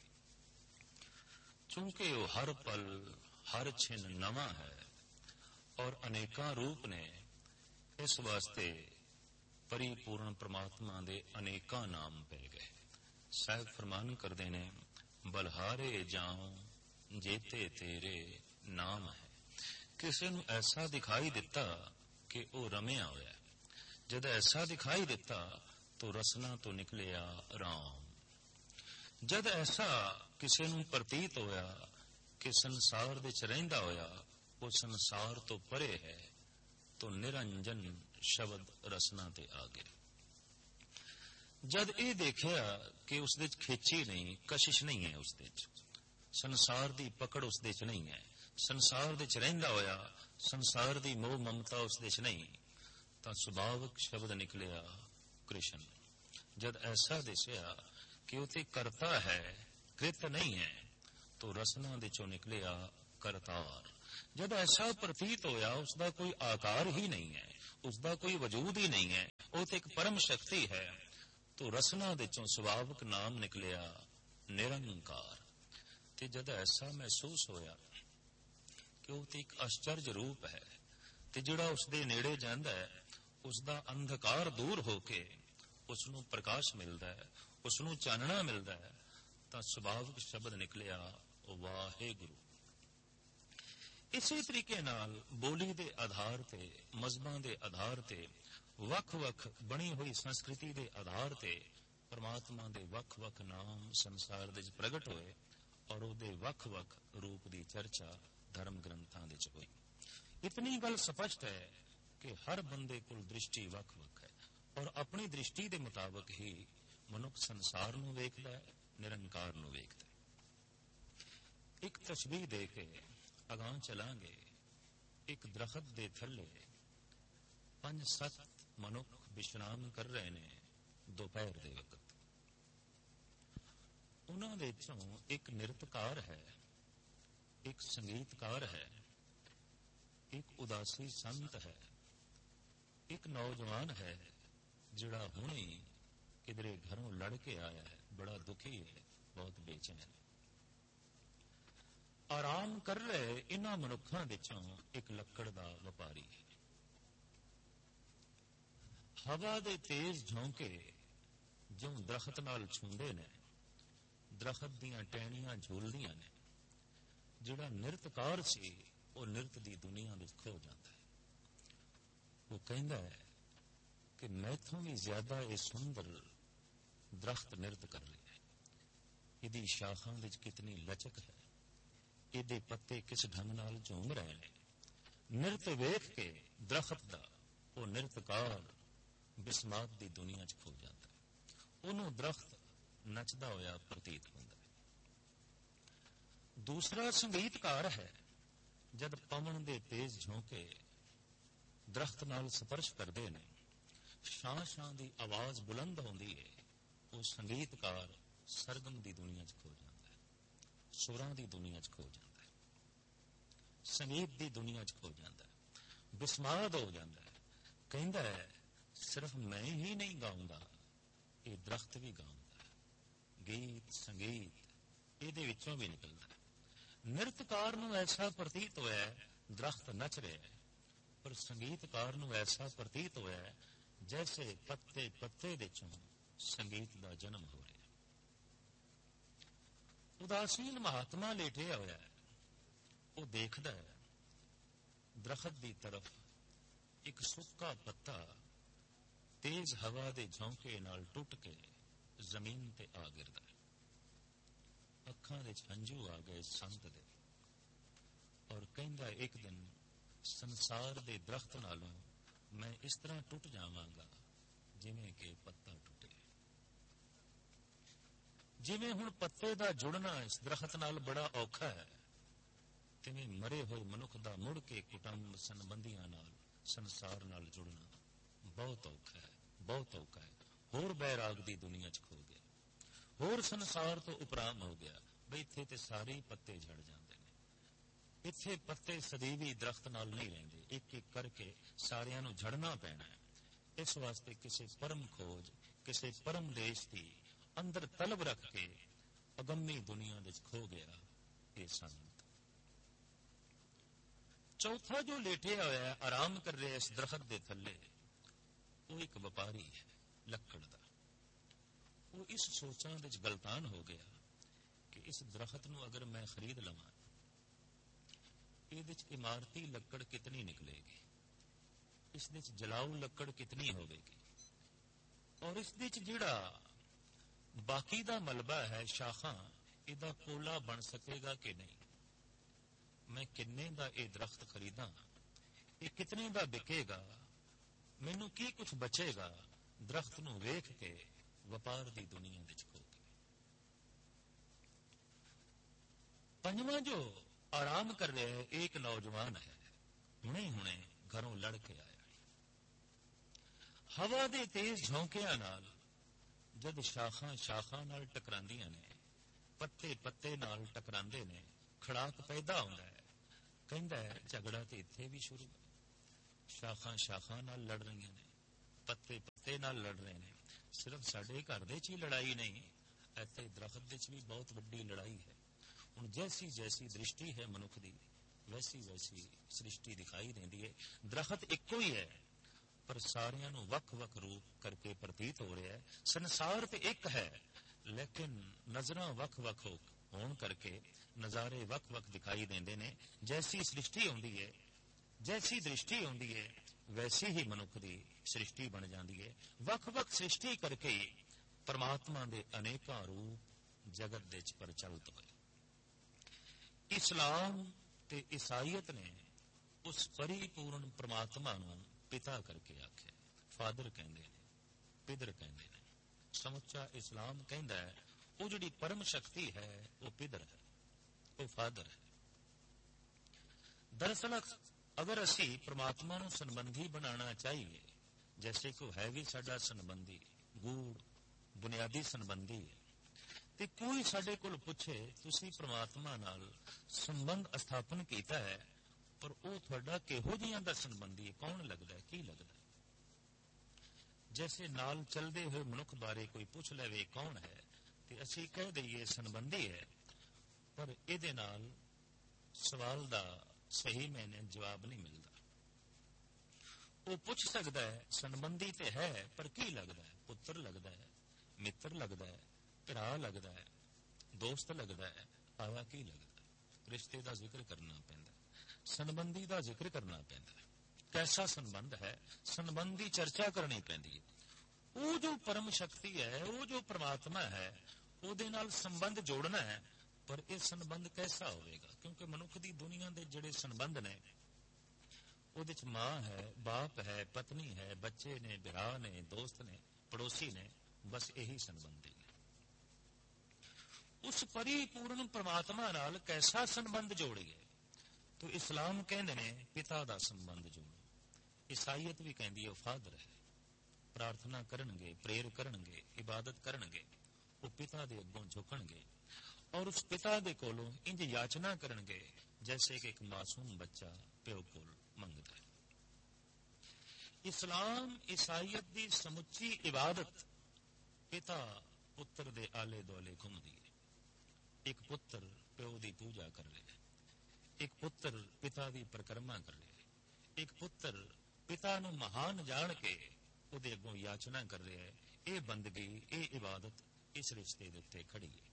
ਚੂੰਕਿ ਉਹ ਹਰ ਪਲ ਹਰ ਛਿਨ ਨਵਾਂ ਹੈ ਔਰ ਅਨੇਕਾਂ ਰੂਪ ਨੇ, ਇਸ ਵਾਸਤੇ ਪਰਿਪੂਰਨ ਪ੍ਰਮਾਤਮਾ ਦੇ ਅਨੇਕਾਂ ਨਾਮ ਪੈ ਗਏ। ਸਾਹਿਬ ਫਰਮਾਨ ਕਰਦੇ ਨੇ, ਬਲਹਾਰੇ ਜਾਉ ਜੇਤੇ ਤੇਰੇ ਨਾਮ ਹੈ। ਕਿਸੇ ਨੂੰ ਐਸਾ ਦਿਖਾਈ ਦਿੱਤਾ ਕਿ ਉਹ ਰਮਿਆ ਹੋਇਆ, ਜਦ ਐਸਾ ਦਿਖਾਈ ਦਿੱਤਾ ਤਾਂ ਰਸਨਾ ਤੋਂ ਨਿਕਲਿਆ ਰਾਮ। ਜਦ ਐਸਾ ਕਿਸੇ ਨੂੰ ਪ੍ਰਤੀਤ ਹੋਇਆ ਕਿ ਸੰਸਾਰ ਵਿੱਚ ਰਹਿੰਦਾ ਹੋਇਆ ਉਹ ਸੰਸਾਰ ਤੋਂ ਪਰੇ ਹੈ, ਤਾਂ ਨਿਰੰਜਨ ਸ਼ਬਦ ਰਸਨਾ ਤੇ ਆ ਗਿਆ। ਜਦ ਇਹ ਦੇਖਿਆ ਕਿ ਉਸ ਦੇ ਚ ਖੇਚੀ ਨਹੀਂ, ਕਸ਼ਿਸ਼ ਨਹੀਂ ਹੈ, ਉਸ ਦੇ ਚ ਸੰਸਾਰ ਦੀ ਪਕੜ ਉਸ ਦੇ ਚ ਨਹੀਂ ਹੈ, ਸੰਸਾਰ ਦੇ ਚ ਰਹਿੰਦਾ ਹੋਇਆ ਸੰਸਾਰ ਦੀ ਮੋਹ ਮਮਤਾ ਉਸ ਦੇ ਚ ਨਹੀਂ, ਤਾਂ ਸੁਭਾਵਿਕ ਸ਼ਬਦ ਨਿਕਲਿਆ ਕ੍ਰਿਸ਼ਨ। ਜਦ ਐਸਾ ਦਿਸਿਆ कि ਉਹ ਤੇ ਕਰਤਾ ਹੈ, ਕ੍ਰਿਤ ਨਹੀਂ ਹੈ, तो रसना ਦੇ ਚੋਂ ਨਿਕਲਿਆ ਕਰਤਾਰ। जब ऐसा प्रतीत होया उसका कोई आकार ही नहीं है, उसका कोई वजूद ही नहीं है, वो तो एक परम शक्ति है, तो रसना दे चों सुभावक नाम निकलिया निरंकार। ते जब ऐसा महसूस होया कि वो तो एक आश्चर्य रूप है, ते जिहड़ा उसदे नेड़े जांदा है उसका अंधकार दूर होके उसनूं प्रकाश मिलता है, उसनूं चानना मिलता है, तो सुभावक शब्द निकलिया वाहेगुरु। इसी तरीके नाल बोली दे आधार ते, मजहबां दे आधार ते, वख वख बनी हुई संस्कृति दे आधार ते परमात्मा दे वख वख नाम संसार दे प्रगट होए और उहदे वख वख रूप की चर्चा धर्म ग्रंथां दे च होई। इतनी गल स्पष्ट है कि हर बंदे कोल दृष्टि वख वख है और अपनी दृष्टि दे मुताबिक ही मनुख संसार नूं वेखदा है, निरंकार नूं वेखदा है। एक तशबीह दे के अगां चलांगे। एक दरखत दे थल्ले पंज सत्त मनुख विश्राम कर रहे ने दोपहर दे वक्त। उन्हां दे चों एक नृत्यकार है, एक संगीतकार है, एक उदासी संत है, एक नौजवान है जिहड़ा हुणे किधरे घरों लड़ के आया है, बड़ा दुखी है, बहुत बेचैन है। आराम कर रहे इन्हां मनुखां विचों एक लक्कड़ दा व्यापारी है। हवा दे तेज झोंके जो दरखत नाल छूंदे ने, दरखत दीयां टहनियां झूलदियां ने। जिहड़ा नृत्यकार सी वो नृत्य दी दुनिया विच खो जाता है। वो कहंदा है कि मैथों भी ज्यादा ये सुंदर दरख्त नृत्य कर रही है। इहदी शाखां विच कितनी लचक है, इहदे पत्ते किस ढंग नाल झूम रहे हैं। नृत्य वेख के दरखत दा वो नृत्यकार बिस्मात दी दुनिया च खो जाता है। उन्होंने दरख्त नचदा होया प्रतीत होंदा है। दूसरा संगीतकार है। जद पवन दे तेज झोंके दरख्त नाल स्पर्श करते हैं, शां शां दी आवाज बुलंद होंदी है, वो संगीतकार सरगम दी दुनिया च खो जाता है, सुरां दी दुनिया च खो जाता है, संगीत दी दुनिया च खो जाता है, बिस्माद हो जाता है। कहता है सिर्फ मैं ही नहीं गाऊंगा, ये दरख्त भी गाऊंगा। गीत संगीत इहदे विचों भी निकलता है। नृत्यकार नूं ऐसा प्रतीत होया है दरख्त नच रहा है, पर संगीतकार नूं ऐसा प्रतीत होया है जैसे पत्ते पत्ते दे चों संगीत दा जन्म हो रहा है। उदासीन महात्मा लेटे होया है, वो देखदा है दरख्त दी तरफ एक सुक्का पत्ता तेज हवा दे झोंके नाल टुट के जमीन ते आ गिरदा है। अखां दे हंझू आ गए संत दे और कहंदा एक दिन संसार दे दरख्त नालों मैं इस तरह टुट जावांगा जिवें कि पत्ता टुटे। जिवें हुण पत्ते दा जुड़ना इस दरख्त नाल बड़ा औखा है, तिवें मरे हुए मनुख दा मुड़ के कुटुंब संबंधियां नाल संसार नाल जुड़ना बहुत औखा है, बहुत औखा है। होर बैराग दी दुनिया च खो गया, होर संसार तो उपराम हो गया। बई इत्थे ते सारे ही पत्ते झड़ जाते हैं। इत्थे पत्ते सदीवी दरख्त नाल नहीं रहिंदे, एक एक करके सारियां नूं झड़ना पैना है। इस वास्ते किसी परम खोज, किसी परम देश की अंदर तलब रख के अगम्मी दुनिया विच खो गया ये संत। चौथा जो लेटे होया है आराम कर रहे इस दरख्त दे थल्ले, वो एक व्यापारी है लक्कड़ दा। वो इस सोचां विच गलतान हो गया कि इस दरख्त नूं अगर मैं खरीद लवां, इहदे च इमारती लक्कड़ कितनी निकलेगी, इसदे च जलाऊ लक्कड़ कितनी होगी, और इसदे च जिहड़ा बाकी दा मलबा है शाखां, इहदा कोला बन सकेगा कि नहीं। मैं किन्ने दा ये दरख्त खरीदा, ये कितने दा बिकेगा, मैनू की कुछ बचेगा। दरख्त नूं वेख के व्यापार दी दुनिया विच खो गए। पंजवां जो आराम कर रहे है एक नौजवान है, हुणे हुणे घरों लड़ के आया। हवा दे तेज झोंकियां नाल जद शाखां शाखां नाल टकरांदियां ने, पत्ते पत्ते नाल टकरांदे ने, खड़ाक पैदा हुंदा है। कहंदा है झगड़ा ते इत्थे भी शुरू है। शाखां शाखां नाल लड़ रहीਆਂ ने, पत्ते पत्ते नाल लड़ रहे ने। सिर्फ साडे घर दे च ही लड़ाई नहीं, इत्थे दरख्त दे च भी बहुत वड्डी लड़ाई है। हुण जैसी जैसी दृष्टि है मनुख दी, वैसी वैसी सृष्टि दिखाई देंदी है। दरख्त इक्को ही है, पर सारियां नूं वख वख रूप करके प्रतीत हो रहा है। संसार ते एक है, लेकिन नजरां वख वख होण करके नज़ारे वख वख दिखाई देंदे ने। जैसी सृष्टि होंदी है, जैसी दृष्टि होंदी है, वैसी ही मनुख दी सृष्टि बन जाती है। वख वख सृष्टि करके परमात्मा दे अनेकां रूप जगत दे च प्रचलित होए। इस्लाम ते ईसाईयत ने उस परिपूर्ण परमात्मा नूं पिता करके आख्या। फादर कहंदे ने, पितर कहंदे ने। समुचा इस्लाम कहंदा है वो जिहड़ी परम शक्ति है वो पितर है, वो फादर है। दरअसल अगर असी परमात्मा नूं संबंधी बनाना चाहिए, जैसे को है भी साडा संबंधी, गूढ़ बुनियादी संबंधी है, ते कोई साडे कोल पुछे तुसी परमात्मा नाल संबंध स्थापन कीता है, पर वो तुहाडा किहो जिहां दा संबंधी है, कौन लगदा है, की लगदा है? जैसे नाल चलदे हुए मनुख बारे कोई पुछ लवे कौन है, ते असी कह दईए संबंधी है, पर इहदे नाल सवाल दा सही मैंने जवाब नहीं मिलता। वो पूछ सकता है संबंधी ते है, पर की लगता है? पुत्र लगता है, मित्र लगता है, भरा लगता है, दोस्त लगता है, आवा की लगता है? रिश्ते का जिक्र करना पैंदा, संबंधी का जिक्र करना पैंदा। कैसा संबंध है, संबंधी चर्चा करनी पैंदी है। वो जो परम शक्ति है, वो जो परमात्मा है, ਉਹਦੇ ਨਾਲ संबंध जोड़ना है, पर यह संबंध कैसा होगा? क्योंकि मनुख की दुनिया के जिहड़े संबंध ने, ਉਹਦੇ ਚ मां है, बाप है, पत्नी है, बच्चे ने, भरा ने, दोस्त ने, पड़ोसी ने, बस यही संबंधी ने। उस परिपूर्ण परमात्मा नाल कैसा संबंध जोड़िए? तो इस्लाम कहते ने पिता का संबंध जोड़ो। ईसाईयत भी कहती है फादर है। प्रार्थना करनगे, प्रेयर करनगे, इबादत करनगे, वो पिता दे अगों झुकणगे और उस पिता दे कोलों इंज याचना करनगे जैसे कि एक मासूम बच्चा प्यो कोल मंगदा है। इस्लाम ईसाईयत दी समुची इबादत पिता पुत्र दे आले दुआले घुमदी है। एक पुत्र प्यो दी पूजा कर रहा है, एक पुत्र पिता दी परिक्रमा कर रहा है, एक पुत्र पिता नूं महान जान के उहदे अगों याचना कर रहा है। ये बंदगी, ये इबादत इस रिश्ते दे उत्ते खड़ी है।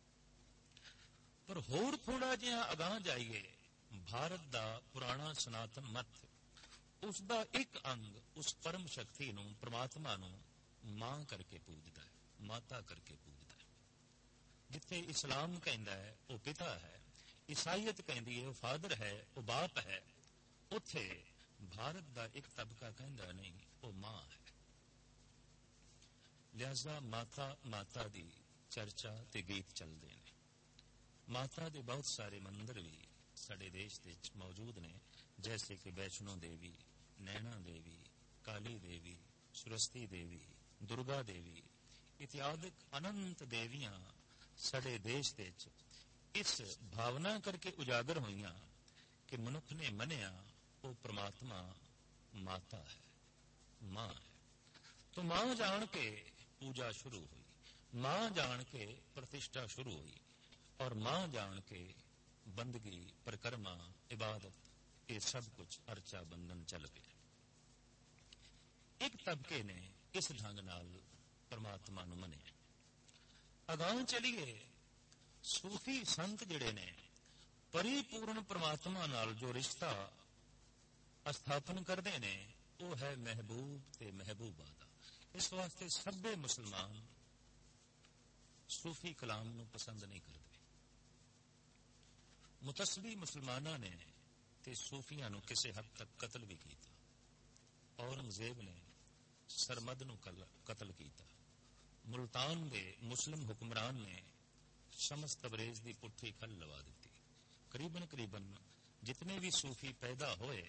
पर होर थोड़ा जिहा अगां जाइए, भारत दा पुराना सनातन मत उसका एक अंग उस परम शक्ति नूं, परमात्मा नूं मां करके पूजदा है, माता करके पूजदा है। जिथे इस्लाम कहंदा है वो पिता है, ईसाईयत कहंदी है वो फादर है, वो बाप है, उथे भारत दा एक तबका कहंदा नहीं वो मां है। लिहाजा माता माता दी चर्चा ते गीत चलते हैं। माता दे बहुत सारे मंदिर भी साडे देश दे मौजूद ने, जैसे कि वैष्णो देवी, नैना देवी, काली देवी, सुरस्ती देवी, दुर्गा देवी इत्यादि अनंत देवियां साडे देश दे इस भावना करके उजागर हुईयां कि मनुख ने मनिया वो परमात्मा माता है, मां है। तो मां जान के पूजा शुरू हुई, मां जान के प्रतिष्ठा शुरू हुई और मां जान के बंदगी, परिक्रमा, इबादत ये सब कुछ अर्चा बंधन चल गया। एक तबके ने इस ढंग नाल परमात्मा नूं मनिया। अगां चलिए, सूफी संत जिहड़े ने परिपूर्ण परमात्मा नाल जो रिश्ता स्थापन करते ने वो है महबूब ते महबूबा दा। इस वास्ते सभे मुसलमान सूफी कलाम नूं पसंद नहीं करते। मुतसबी मुसलमाना ने ते सूफियां नूं किसी हद तक कतल भी किया। औरंगजेब ने सरमद नूं कतल किया। मुल्तान दे मुस्लिम हुक्मरान ने शमस तबरेज दी पुट्ठी खल लवा दी। करीबन करीबन जितने भी सूफी पैदा होए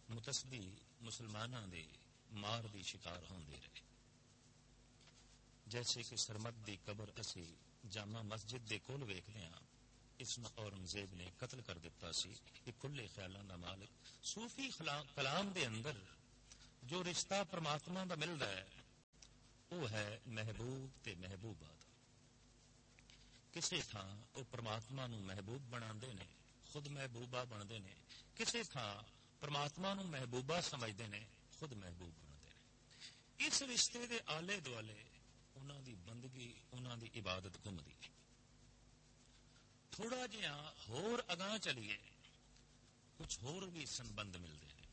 मुतसबी मुसलमाना दे मार दी शिकार होंदे रहे। जैसे कि सरमद दी कबर असी जामा मस्जिद दे कोल वेखदे हां, इसनूं औरंगजेब ने कतल कर दिता सी। ये खुले ख्यालां दा मालिक। सूफी कलाम दे अंदर जो रिश्ता परमात्मा दा मिलदा है वो है महबूब ते महबूबा दा। किसी थां वो परमात्मा नूं महबूब बनांदे ने, खुद महबूबा बनदे ने। किसी थां परमात्मा नूं महबूबा समझदे ने, खुद महबूब बनदे ने। इस रिश्ते दे आले दुआले उन्हां दी बंदगी, उन्हां दी इबादत घुमदी है। थोड़ा जिहा होर अगां चलिए, कुछ होर भी संबंध मिलते हैं।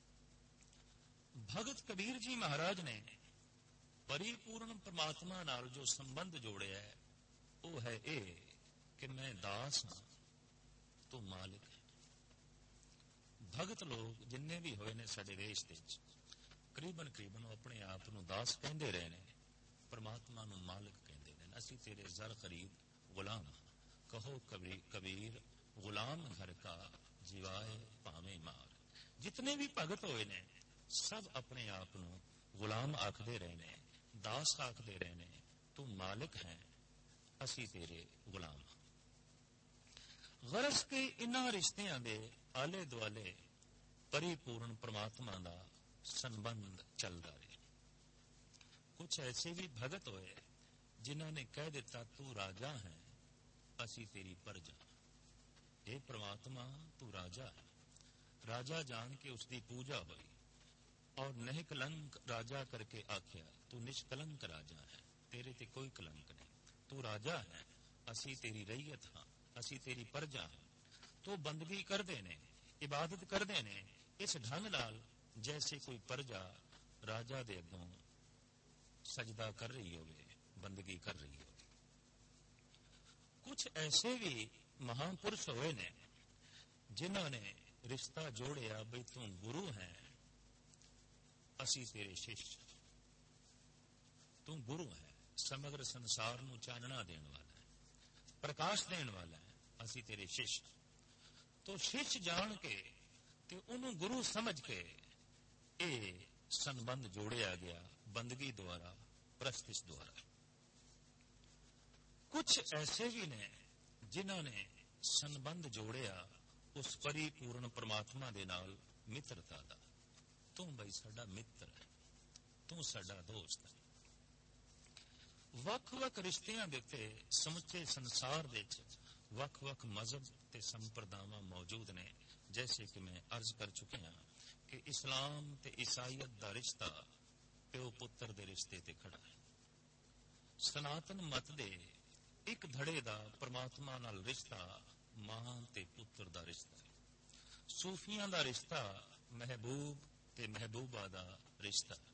भगत कबीर जी महाराज ने परिपूर्ण परमात्मा नाल जो संबंध जोड़िया है वो है ये कि मैं दास हां तो मालिक है। भगत लोग जिन्ने भी होए ने साडे देश दे विच करीबन करीबन अपने आप नूं दास कहंदे रहे ने, परमात्मा नूं मालिक कहंदे ने। असीं तेरे जर खरीद गुलाम हां, कहो कबीर कबीर गुलाम घर का जीवाए भावे मार। जितने भी भगत होए ने सब अपने आप नूं गुलाम आखदे रहे ने, दास आखदे रहे ने। तू मालिक है, असी तेरे गुलाम हां। गरज के इन्हां रिश्तियां दे आले दुआले परिपूर्ण परमात्मा दा संबंध चलदा रहे। कुछ ऐसे भी भगत होए जिन्हां ने कह दिता तू राजा है, असी तेरी प्रजा। हे परमात्मा तू राजा है। राजा जान के उसकी पूजा हुई और निष्कलंक राजा करके आख्या तू निष्कलंक राजा है, तेरे ते कोई कलंक नहीं। तू राजा है, असी तेरी रैयत हां, असी तेरी प्रजा हां। तो बंदगी करदे ने, इबादत करदे ने इस ढंग नाल जैसे कोई प्रजा राजा दे अगों सजदा कर रही होवे, बंदगी कर रही हो। कुछ ऐसे भी महापुरुष हुए ने जिन्हों ने रिश्ता जोड़िया बई तू गुरु है, असी तेरे शिष्य। तू गुरु है, समग्र संसार नूं चानना देण वाला है, प्रकाश देण वाला है, असी तेरे शिष्य। तो शिष्य जान के ते उन्होंने गुरु समझ के ये संबंध जोड़िया गया बंदगी द्वारा, प्रस्तिश द्वारा। कुछ ऐसे भी ने जिन्होंने संबंध जोड़िया उस परिपूर्ण परमात्मा दे नाल मित्रता दा। तू बई साडा मित्र है, तू साडा दोस्त है। वख-वख रिश्तियां दे उत्ते समुचे संसार दे विच वख-वख मजहब ते संप्रदावां मौजूद ने। जैसे कि मैं अर्ज कर चुके हां कि इस्लाम ते ईसाईयत दा रिश्ता प्यो पुत्र दे रिश्ते ते खड़ा है। सनातन मत दे एक धड़े दा परमात्मा नाल रिश्ता मां ते पुत्र दा रिश्ता है। सूफियां दा रिश्ता महबूब ते महबूबा दा रिश्ता है।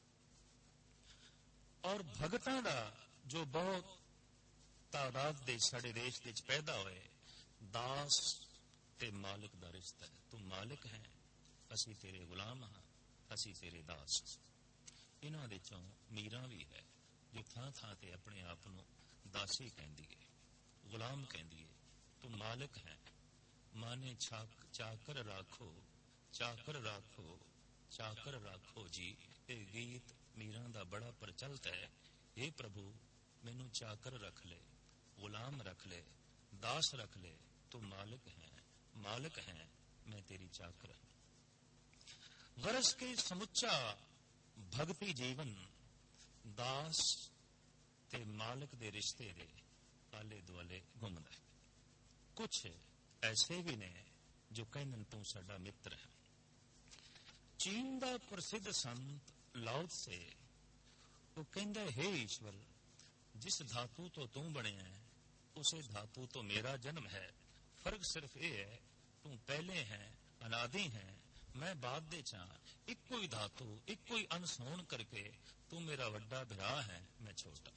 और भगतां दा जो बहुत तादाद दे साडे देश दे विच पैदा होए दास ते मालिक दा रिश्ता है। तू मालिक है, असी तेरे गुलाम हां, असी तेरे दास। इन्हां दे चों मीरा भी है जो थां थां ते अपने आप नूं दासी कहंदी है, गुलाम कहंदी है। तू मालिक है, माने छाक चाकर राखो, चाकर राखो, चाकर राखो जी। ये गीत मीरा दा बड़ा प्रचलित है। हे प्रभु मैनू चाकर रख ले, गुलाम रख ले, दास रख ले। तू मालिक है, मालिक है, मैं तेरी चाकर हूं। गरज के समुचा भक्ति जीवन दास ते मालिक दे रिश्ते दे आले दुआले घूमदा है। कुछ ऐसे भी ने जो कहंदे तू साडा मित्र है। चीन दा प्रसिद्ध संत लाओ त्से वो कहंदा हे ईश्वर जिस धातु तो तू बने है उसे धातु तो मेरा जन्म है। फर्क सिर्फ ये है तू पहले है, अनादि है, मैं बाद दे चा। एक कोई धातु एक कोई अंश होण करके तू मेरा वड्डा भरा है, मैं छोटा।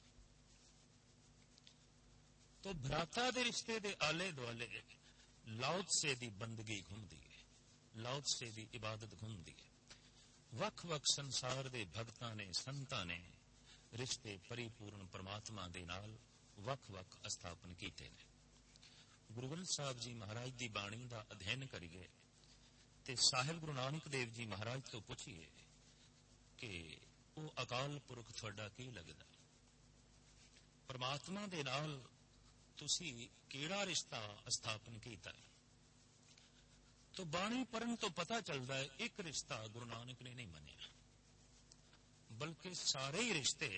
तो भ्राता दे रिश्ते दे आले दुआले लाओ त्से दी बंदगी घुमदी है, लाओ त्से दी इबादत घुमदी है। वख वख संसार दे भगतां ने संतां ने रिश्ते परिपूर्ण परमात्मा दे नाल वख वख स्थापन कीते ने। गुरु ग्रंथ साहब जी महाराज दी बाणी दा अध्ययन करिए ते साहिब गुरु नानक देव जी महाराज तो पूछिए कि वो अकाल पुरख तुहाडा की लगदा। ਪਰਮਾਤਮਾ ਦੇ ਨਾਲ ਤੁਸੀਂ ਕਿਹੜਾ ਰਿਸ਼ਤਾ ਸਥਾਪਨ ਕੀਤਾ ਹੈ। ਤਾਂ ਬਾਣੀ ਪੜ੍ਹਨ ਤੋਂ ਪਤਾ ਚੱਲਦਾ ਹੈ ਇੱਕ ਰਿਸ਼ਤਾ ਗੁਰੂ ਨਾਨਕ ਨੇ ਨਹੀਂ ਮੰਨਿਆ, ਬਲਕਿ ਸਾਰੇ ਹੀ ਰਿਸ਼ਤੇ